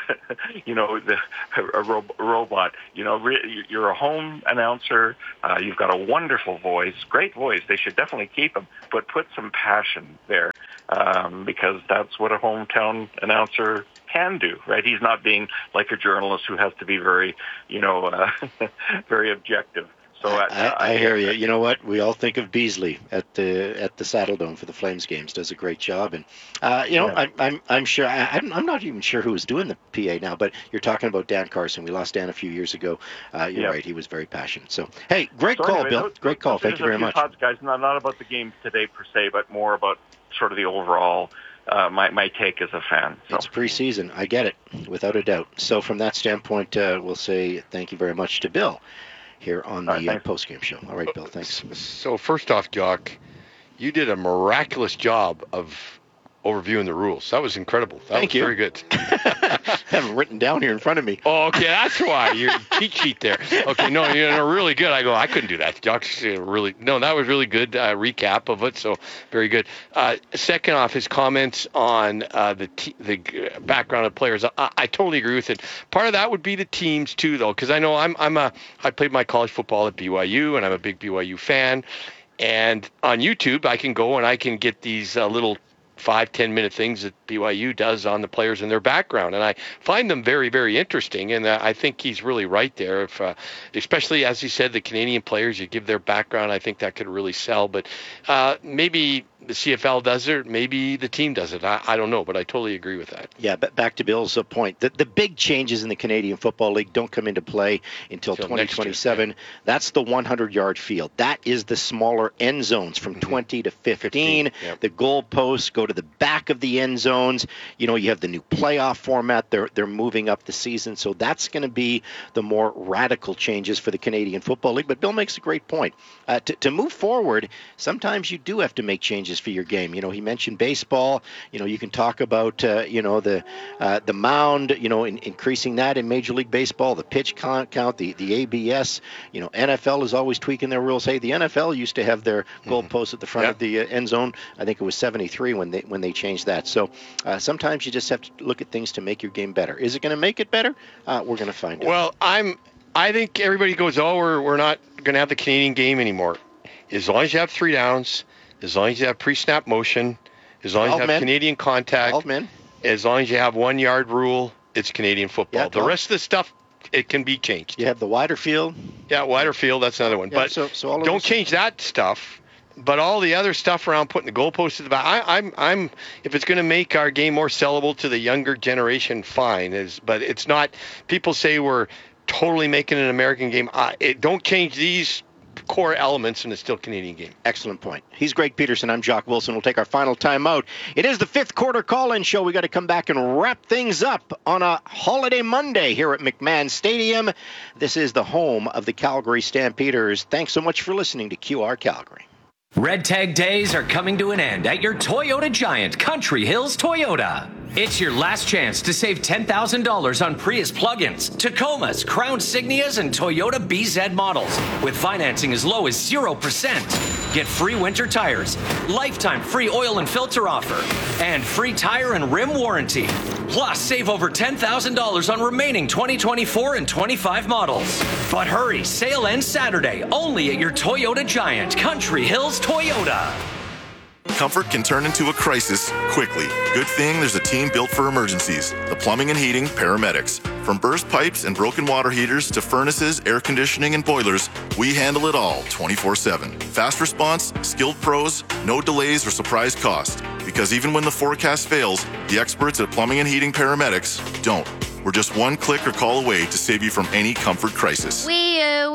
you know, the, a ro- robot. You know, re- you're a home announcer. Uh, you've got a wonderful voice, great voice. They should definitely keep him, but put some passion there, um, because that's what a hometown announcer can do, right? He's not being like a journalist who has to be very, you know, uh, very objective. So I, I, I, I hear you. You know what? We all think of Beasley at the at the Saddle Dome for the Flames games. Does a great job, and uh, you know, Yeah. I'm I'm I'm sure. I, I'm I'm not even sure who was doing the P A now, but you're talking about Dan Carson. We lost Dan a few years ago. Uh, you're Yeah. right. He was very passionate. So hey, great So call, anyway, Bill. those- Great call. those are Thank just you a very few much. thoughts, guys. Not, not about the game today per se, but more about sort of the overall, uh, my, my take as a fan. So. It's preseason. I get it, without a doubt. So from that standpoint, uh, we'll say thank you very much to Bill here on the uh, post-game show. All right, Bill, thanks. So first off, Jock, you did a miraculous job of overviewing the rules. That was incredible. That Thank was you. very good. I have them written down here in front of me. Oh, okay, that's why. Your cheat sheet there. Okay, no, you're really good. I go, I couldn't do that. Jock's uh, really, no, that was really good uh, recap of it, so very good. Uh, second off, his comments on uh, the t- the background of players, I-, I totally agree with it. Part of that would be the teams too, though, because I know I'm I'm a I played my college football at B Y U, and I'm a big B Y U fan. And on YouTube, I can go and I can get these uh, little five, ten minute things that B Y U does on the players and their background. And I find them very, very interesting. And uh, I think he's really right there. If, uh, especially, as he said, the Canadian players, you give their background, I think that could really sell. But uh, maybe the C F L does it, maybe the team does it. I, I don't know, but I totally agree with that. Yeah, but back to Bill's uh, point. The, the big changes in the Canadian Football League don't come into play until Till twenty twenty-seven. next year, That's the hundred-yard field. That is the smaller end zones from Mm-hmm. twenty to fifteen. fifteen, yep. The goalposts go to the back of the end zones. You know, you have the new playoff format. They're they're moving up the season. So that's going to be the more radical changes for the Canadian Football League. But Bill makes a great point. Uh, to, to move forward, sometimes you do have to make changes for your game. You know, he mentioned baseball. You know, you can talk about, uh, you know, the uh, the mound, you know, in, increasing that in Major League Baseball, the pitch count, count the, the A B S. You know, N F L is always tweaking their rules. Hey, the N F L used to have their goalposts at the front Yeah. of the uh, end zone. I think it was seventy-three when they when they changed that. So uh, sometimes you just have to look at things to make your game better. Is it going to make it better? Uh, we're going to find out. Well, I'm. I think everybody goes, oh, we're we're not going to have the Canadian game anymore. As long as you have three downs, as long as you have pre-snap motion, as long as you have men. Canadian contact, men. as long as you have one yard rule, it's Canadian football. Yeah, the well- rest of the stuff, it can be changed. You have the wider field. Yeah, wider field, that's another one. Yeah, but so- so all of don't those- change that stuff. But all the other stuff around putting the goalposts to the back, I, I'm, I'm. If it's going to make our game more sellable to the younger generation, fine. Is but it's not. People say we're totally making an American game. I, it, don't change these core elements, and it's still Canadian game. Excellent point. He's Greg Peterson. I'm Jock Wilson. We'll take our final time out. It is the fifth quarter call-in show. We got to come back and wrap things up on a holiday Monday here at McMahon Stadium. This is the home of the Calgary Stampeders. Thanks so much for listening to Q R Calgary. Red Tag Days are coming to an end at your Toyota Giant, Country Hills Toyota. It's your last chance to save ten thousand dollars on Prius plug-ins, Tacomas, Crown Signias, and Toyota B Z models with financing as low as zero percent. Get free winter tires, lifetime free oil and filter offer, and free tire and rim warranty. Plus, save over ten thousand dollars on remaining twenty twenty-four and twenty-five models. But hurry, sale ends Saturday only at your Toyota Giant, Country Hills Toyota. Comfort can turn into a crisis quickly. Good thing there's a team built for emergencies. The Plumbing and Heating Paramedics. From burst pipes and broken water heaters to furnaces, air conditioning, and boilers, we handle it all twenty-four seven. Fast response, skilled pros, no delays or surprise cost. Because even when the forecast fails, the experts at Plumbing and Heating Paramedics don't. We're just one click or call away to save you from any comfort crisis. We, uh, we, uh,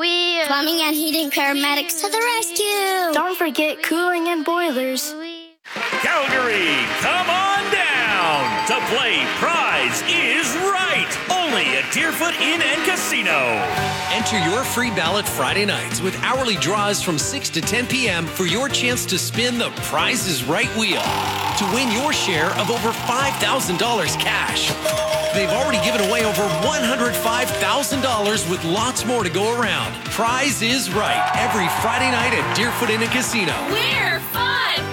Plumbing and heating paramedics to the rescue. Don't forget cooling and boilers. Calgary, come on down to play Prize is Right. Only at Deerfoot Inn and Casino. Enter your free ballot Friday nights with hourly draws from six to ten p.m. for your chance to spin the Prize is Right wheel to win your share of over five thousand dollars cash. They've already given away over one hundred five thousand dollars with lots more to go around. Prize is Right every Friday night at Deerfoot Inn and Casino. We're fun!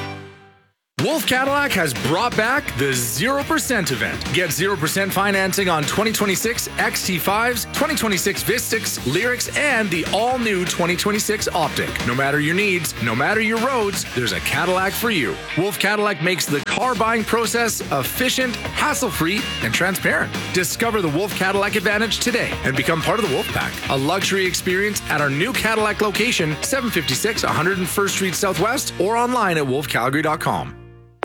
Wolf Cadillac has brought back the zero percent event. Get zero percent financing on twenty twenty-six X T fives, twenty twenty-six Vistix, Lyrics, and the all-new twenty twenty-six Optic. No matter your needs, no matter your roads, there's a Cadillac for you. Wolf Cadillac makes the car buying process efficient, hassle-free, and transparent. Discover the Wolf Cadillac Advantage today and become part of the Wolf Pack. A luxury experience at our new Cadillac location, seven fifty-six one hundred first Street Southwest, or online at wolf calgary dot com.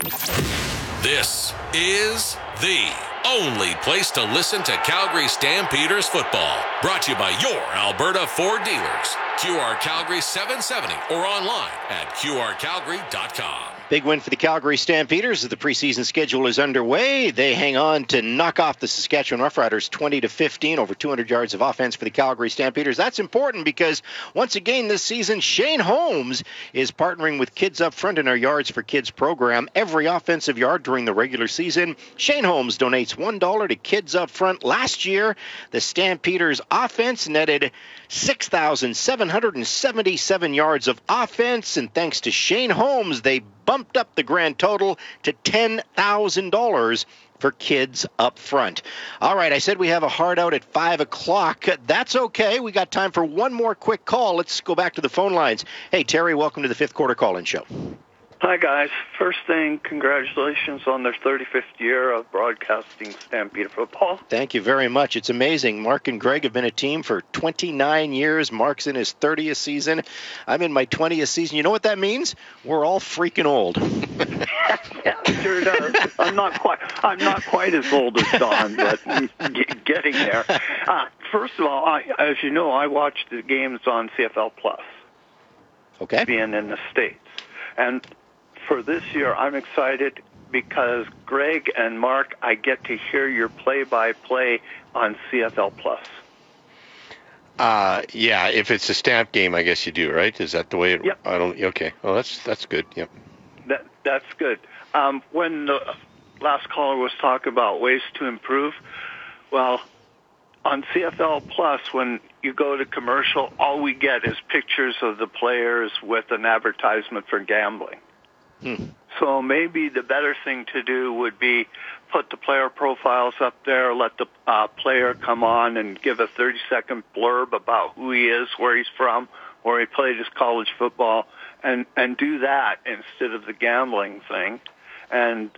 This is the only place to listen to Calgary Stampeders football. Brought to you by your Alberta Ford dealers. Q R Calgary seven seventy or online at q r calgary dot com. Big win for the Calgary Stampeders as the preseason schedule is underway. They hang on to knock off the Saskatchewan Roughriders twenty to fifteen, over two hundred yards of offense for the Calgary Stampeders. That's important because once again this season, Shane Holmes is partnering with Kids Up Front in our Yards for Kids program. Every offensive yard during the regular season, Shane Holmes donates one dollar to Kids Up Front. Last year, the Stampeders offense netted six thousand seven hundred seventy-seven yards of offense, and thanks to Shane Holmes, they bumped up the grand total to ten thousand dollars for Kids Up Front. All right, I said we have a hard out at five o'clock. That's okay. We got time for one more quick call. Let's go back to the phone lines. Hey, Terry, welcome to the fifth quarter call-in show. Hi, guys. First thing, congratulations on their thirty-fifth year of broadcasting Stampede football. Thank you very much. It's amazing. Mark and Greg have been a team for twenty-nine years. Mark's in his thirtieth season. I'm in my twentieth season. You know what that means? We're all freaking old. Yeah, sure does. I'm not quite. I'm not quite as old as Don, but g- getting there. Uh, first of all, I, as you know, I watch the games on C F L Plus. Okay. Being in the States, and for this year, I'm excited because Greg and Mark, I get to hear your play-by-play on C F L Plus. Uh, yeah, if it's a stamp game, I guess you do, right? Is that the way it? Yep. I don't. Okay. Well, that's that's good. Yep. That that's good. Um, when the last caller was talking about ways to improve, well, on C F L Plus, when you go to commercial, all we get is pictures of the players with an advertisement for gambling. Hmm. So maybe the better thing to do would be put the player profiles up there, let the uh, player come on and give a thirty-second blurb about who he is, where he's from, where he played his college football, and, and do that instead of the gambling thing. And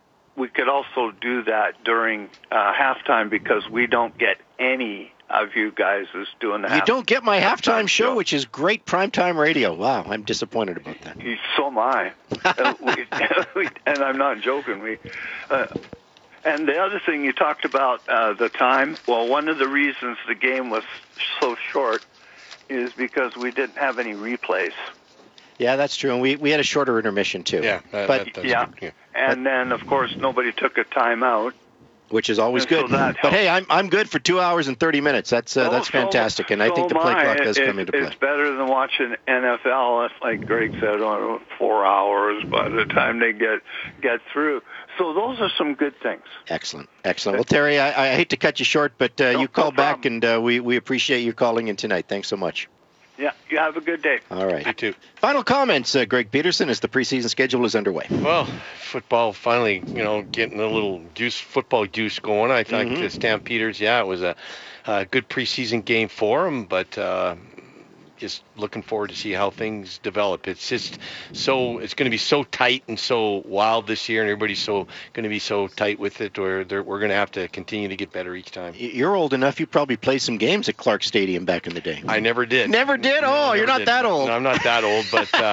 we could also do that during uh, halftime because we don't get any of you guys is doing the You half- don't get my halftime show, show. which is great primetime radio. Wow, I'm disappointed about that. So am I. uh, we, we, and I'm not joking. We, uh, and the other thing you talked about, uh, the time, well, one of the reasons the game was so short is because we didn't have any replays. Yeah, that's true. And we, we had a shorter intermission, too. Yeah. That, but that, that's yeah. good. Yeah. And then, of course, nobody took a timeout. Which is always And so good. that But hey, I'm I'm good for two hours and thirty minutes. That's uh, Oh, that's so- fantastic, and I so think the play am I. clock does It- come into play. It's better than watching N F L. It's like Greg said, on four hours by the time they get get through. So those are some good things. Excellent, excellent. Well, Terry, I, I hate to cut you short, but uh, No, you call no back, and uh, we we appreciate you calling in tonight. Thanks so much. Yeah, you have a good day. All right. You too. Final comments, uh, Greg Peterson, as the preseason schedule is underway. Well, football finally, you know, getting a little juice, football juice going. I think Mhm. the Stampeders, yeah, it was a, a good preseason game for them, but uh, just looking forward to see how things develop. It's just so it's going to be so tight and so wild this year, and everybody's so going to be so tight with it, or they're, we're going to have to continue to get better each time. Y- You're old enough. You probably played some games at Clark Stadium back in the day. I never did. Never did? No, Oh, I you're never not did. that old. No, I'm not that old, but uh,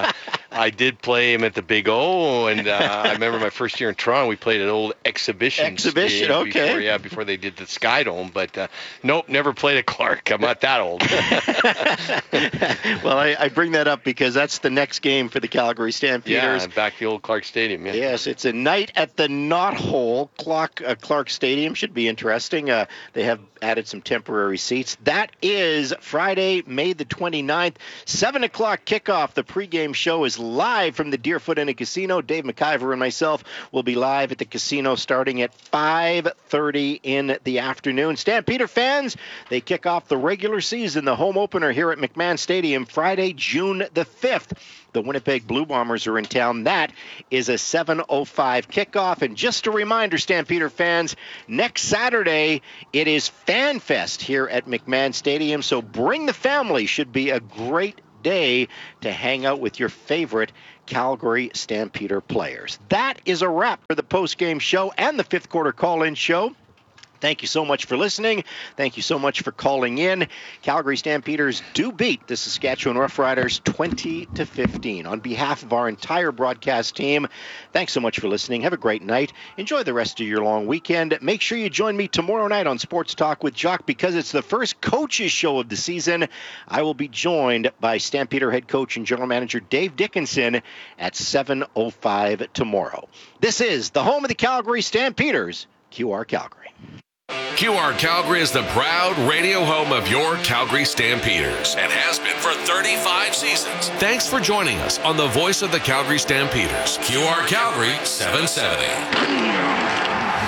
I did play him at the Big O, and uh, I remember my first year in Toronto, we played an old exhibition. Exhibition, okay. Before, yeah, before they did the Sky Dome, but uh, nope, never played at Clark. I'm not that old. Well, I, I bring that up because that's the next game for the Calgary Stampeders. Yeah, back to the old Clark Stadium. Yeah. Yes, it's a night at the Knothole. Clark, uh, Clark Stadium should be interesting. Uh, they have added some temporary seats. That is Friday, May the twenty-ninth, seven o'clock kickoff. The pregame show is live from the Deerfoot Inn and Casino. Dave McIver and myself will be live at the casino starting at five thirty in the afternoon. Stampeder fans, they kick off the regular season, the home opener here at McMahon Stadium, Friday, June the fifth. The Winnipeg Blue Bombers are in town. That is a seven oh five kickoff. And just a reminder, Stampeder fans, next Saturday it is Fan Fest here at McMahon Stadium. So bring the family. Should be a great day to hang out with your favorite Calgary Stampeder players. That is a wrap for the post-game show and the fifth quarter call-in show. Thank you so much for listening. Thank you so much for calling in. Calgary Stampeders do beat the Saskatchewan Roughriders twenty to fifteen. On behalf of our entire broadcast team, thanks so much for listening. Have a great night. Enjoy the rest of your long weekend. Make sure you join me tomorrow night on Sports Talk with Jock because it's the first coaches show of the season. I will be joined by Stampeder head coach and general manager Dave Dickinson at seven oh five tomorrow. This is the home of the Calgary Stampeders, Q R Calgary. Q R Calgary is the proud radio home of your Calgary Stampeders and has been for thirty-five seasons. Thanks for joining us on the voice of the Calgary Stampeders, Q R Calgary seven seventy.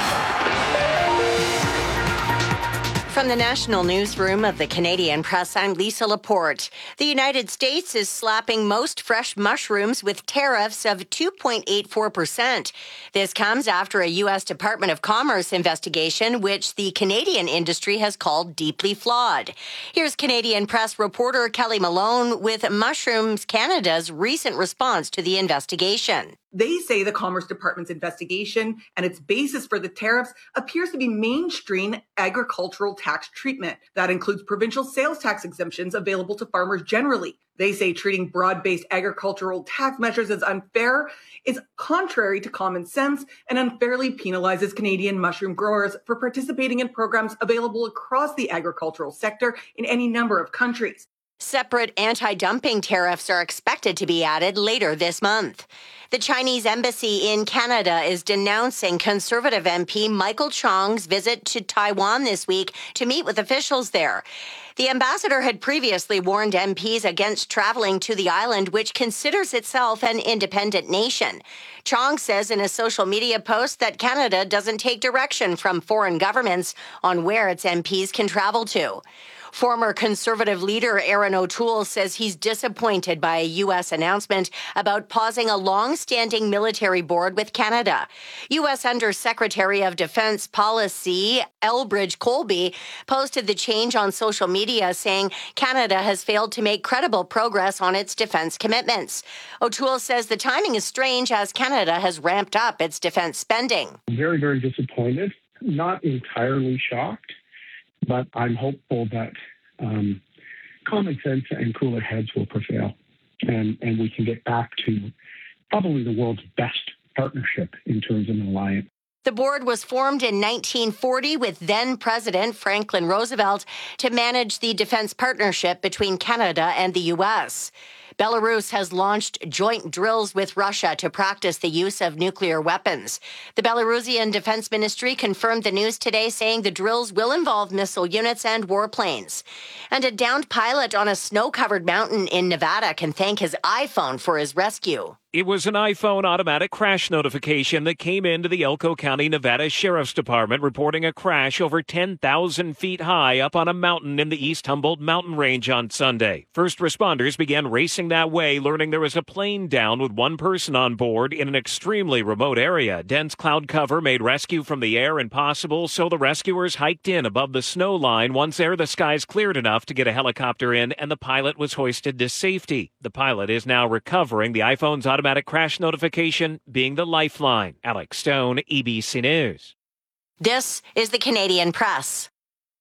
From the National Newsroom of the Canadian Press, I'm Lisa Laporte. The United States is slapping most fresh mushrooms with tariffs of two point eight four percent. This comes after a U S Department of Commerce investigation, which the Canadian industry has called deeply flawed. Here's Canadian Press reporter Kelly Malone with Mushrooms Canada's recent response to the investigation. They say the Commerce Department's investigation and its basis for the tariffs appears to be mainstream agricultural tax treatment. That includes provincial sales tax exemptions available to farmers generally. They say treating broad-based agricultural tax measures as unfair is contrary to common sense and unfairly penalizes Canadian mushroom growers for participating in programs available across the agricultural sector in any number of countries. Separate anti-dumping tariffs are expected to be added later this month. The Chinese embassy in Canada is denouncing Conservative M P Michael Chong's visit to Taiwan this week to meet with officials there. The ambassador had previously warned M Ps against traveling to the island, which considers itself an independent nation. Chong says in a social media post that Canada doesn't take direction from foreign governments on where its M Ps can travel to. Former Conservative leader Aaron O'Toole says he's disappointed by a U S announcement about pausing a long-standing military board with Canada. U S Undersecretary of Defense Policy Elbridge Colby posted the change on social media, saying Canada has failed to make credible progress on its defense commitments. O'Toole says the timing is strange as Canada has ramped up its defense spending. Very, very disappointed. Not entirely shocked. But I'm hopeful that um, common sense and cooler heads will prevail, and, and we can get back to probably the world's best partnership in terms of an alliance. The board was formed in nineteen forty with then-President Franklin Roosevelt to manage the defense partnership between Canada and the U S. Belarus has launched joint drills with Russia to practice the use of nuclear weapons. The Belarusian Defense Ministry confirmed the news today, saying the drills will involve missile units and warplanes. And a downed pilot on a snow-covered mountain in Nevada can thank his iPhone for his rescue. It was an iPhone automatic crash notification that came into the Elko County, Nevada Sheriff's Department reporting a crash over ten thousand feet high up on a mountain in the East Humboldt mountain range on Sunday. First responders began racing that way, learning there was a plane down with one person on board in an extremely remote area. Dense cloud cover made rescue from the air impossible, so the rescuers hiked in above the snow line. Once there, the skies cleared enough to get a helicopter in, and the pilot was hoisted to safety. The pilot is now recovering. The iPhone's automatic crash notification being the lifeline. Alex Stone, E B C News. This is the Canadian Press.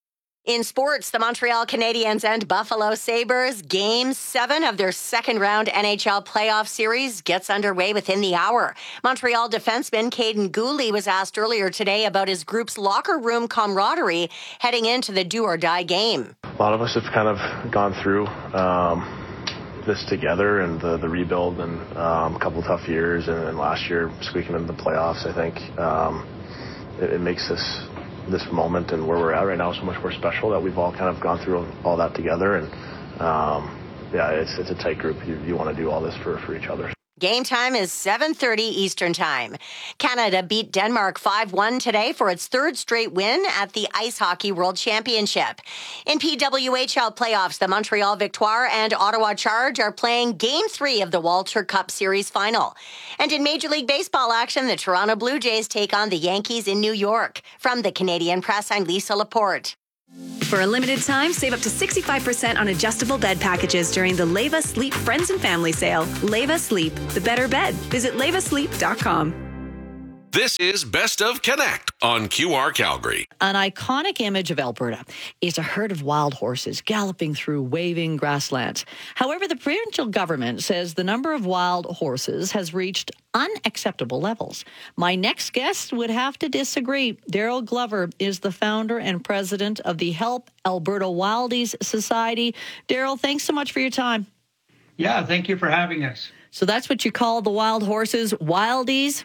In sports, the Montreal Canadiens and Buffalo Sabres, Game seven of their second-round N H L playoff series gets underway within the hour. Montreal defenseman Caden Gooley was asked earlier today about his group's locker room camaraderie heading into the do-or-die game. A lot of us have kind of gone through um, this together and the, the rebuild and um, a couple of tough years, and then last year squeaking into the playoffs. I think um, it, it makes this this moment and where we're at right now is so much more special that we've all kind of gone through all that together. And um, yeah, it's it's a tight group. You, you want to do all this for, for each other. Game time is seven thirty Eastern Time. Canada beat Denmark five one today for its third straight win at the Ice Hockey World Championship. In P W H L playoffs, the Montreal Victoire and Ottawa Charge are playing Game three of the Walter Cup Series final. And in Major League Baseball action, the Toronto Blue Jays take on the Yankees in New York. From the Canadian Press, I'm Lisa Laporte. For a limited time, save up to sixty-five percent on adjustable bed packages during the Leva Sleep Friends and Family Sale. Leva Sleep, the better bed. Visit leva sleep dot com. This is Best of Connect on Q R Calgary. An iconic image of Alberta is a herd of wild horses galloping through waving grasslands. However, the provincial government says the number of wild horses has reached unacceptable levels. My next guest would have to disagree. Daryl Glover is the founder and president of the Help Alberta Wildies Society. Daryl, thanks so much for your time. Yeah, thank you for having us. So that's what you call the wild horses, wildies?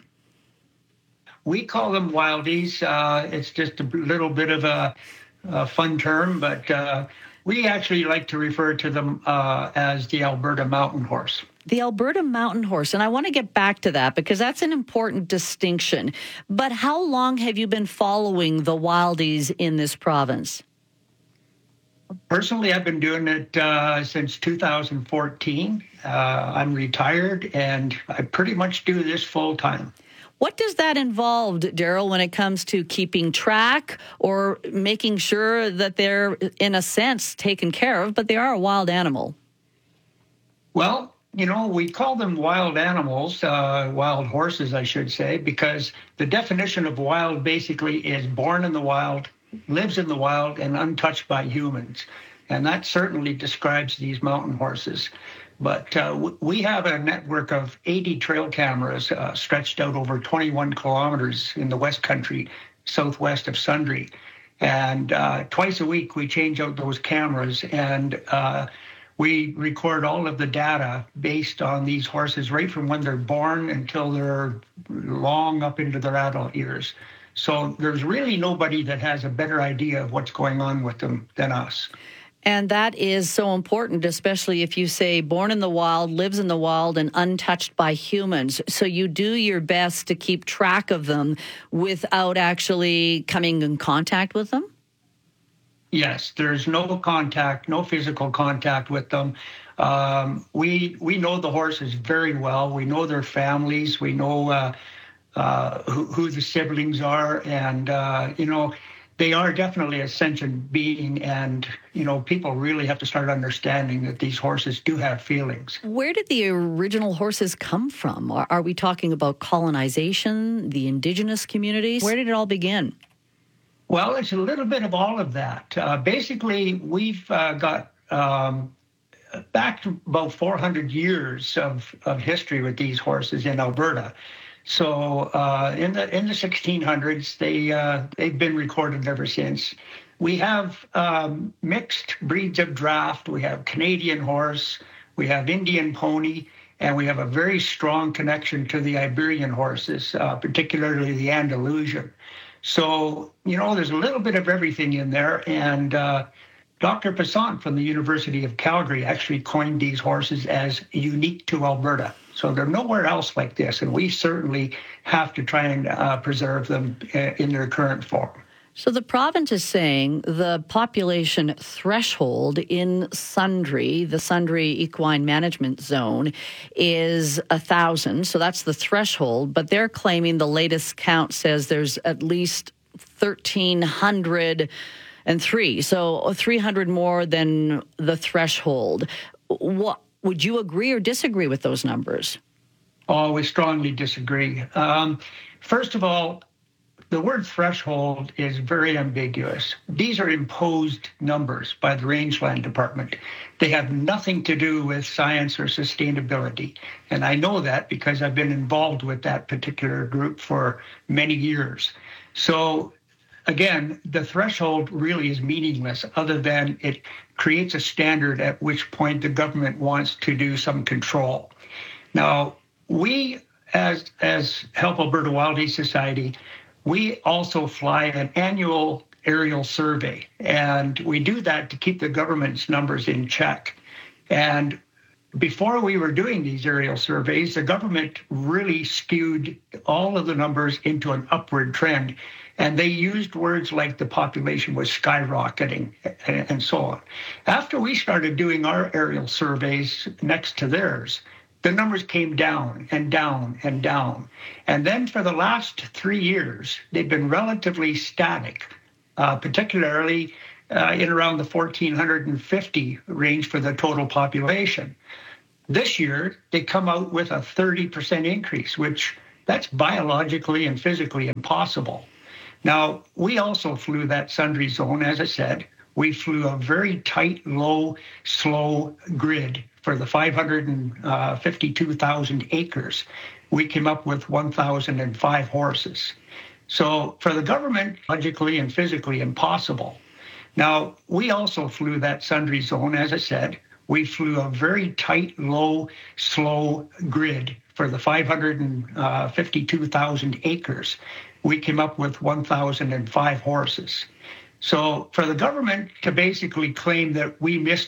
We call them wildies. Uh, it's just a little bit of a, a fun term, but uh, we actually like to refer to them uh, as the Alberta Mountain Horse. The Alberta Mountain Horse, and I want to get back to that because that's an important distinction. But how long have you been following the wildies in this province? Personally, I've been doing it uh, since two thousand fourteen. Uh, I'm retired, and I pretty much do this full time. What does that involve, Daryl, when it comes to keeping track or making sure that they're, in a sense, taken care of, but they are a wild animal? Well, you know, we call them wild animals, uh, wild horses, I should say, because the definition of wild basically is born in the wild, lives in the wild, and untouched by humans. And that certainly describes these mountain horses. But uh, w- we have a network of eighty trail cameras uh, stretched out over twenty-one kilometers in the West Country, southwest of Sundre. And uh, twice a week, we change out those cameras, and uh, we record all of the data based on these horses right from when they're born until they're long up into their adult years. So there's really nobody that has a better idea of what's going on with them than us. And that is so important, especially if you say born in the wild, lives in the wild, and untouched by humans. So you do your best to keep track of them without actually coming in contact with them? Yes, there's no contact, no physical contact with them. Um, we we know the horses very well. We know their families. We know uh, uh, who, who the siblings are. And, uh, you know, they are definitely a sentient being, and, you know, people really have to start understanding that these horses do have feelings. Where did the original horses come from? Are, are we talking about colonization, the indigenous communities? Where did it all begin? Well, it's a little bit of all of that. Uh, basically, we've uh, got um, back to about four hundred years of, of history with these horses in Alberta. So uh, in the in the sixteen hundreds, they uh, they've been recorded ever since. We have um, mixed breeds of draft. We have Canadian horse, we have Indian pony, and we have a very strong connection to the Iberian horses, uh, particularly the Andalusian. So, you know, there's a little bit of everything in there. And uh, Doctor Passant from the University of Calgary actually coined these horses as unique to Alberta. So they're nowhere else like this, and we certainly have to try and uh, preserve them in their current form. So the province is saying the population threshold in Sundre, the Sundre Equine Management Zone, is one thousand. So that's the threshold. But they're claiming the latest count says there's at least one thousand three hundred three. So three hundred more than the threshold. What, would you agree or disagree with those numbers? Oh, we strongly disagree. Um, first of all, the word threshold is very ambiguous. These are imposed numbers by the Rangeland Department. They have nothing to do with science or sustainability. And I know that because I've been involved with that particular group for many years. So again, the threshold really is meaningless other than it creates a standard at which point the government wants to do some control. Now, we as, as Help Alberta Wildlife Society, we also fly an annual aerial survey, and we do that to keep the government's numbers in check. And before we were doing these aerial surveys, the government really skewed all of the numbers into an upward trend. And they used words like the population was skyrocketing and so on. After we started doing our aerial surveys next to theirs, the numbers came down and down and down. And then for the last three years, they've been relatively static, uh, particularly uh, in around the one thousand four hundred fifty range for the total population. This year, they come out with a thirty percent increase, which that's biologically and physically impossible. Now, we also flew that sundry zone, as I said. We flew a very tight, low, slow grid for the five hundred fifty-two thousand acres. We came up with one thousand five horses. So for the government, logically and physically impossible. Now, we also flew that sundry zone, as I said. We flew a very tight, low, slow grid for the five hundred fifty-two thousand acres. We came up with one thousand five horses. So for the government to basically claim that we missed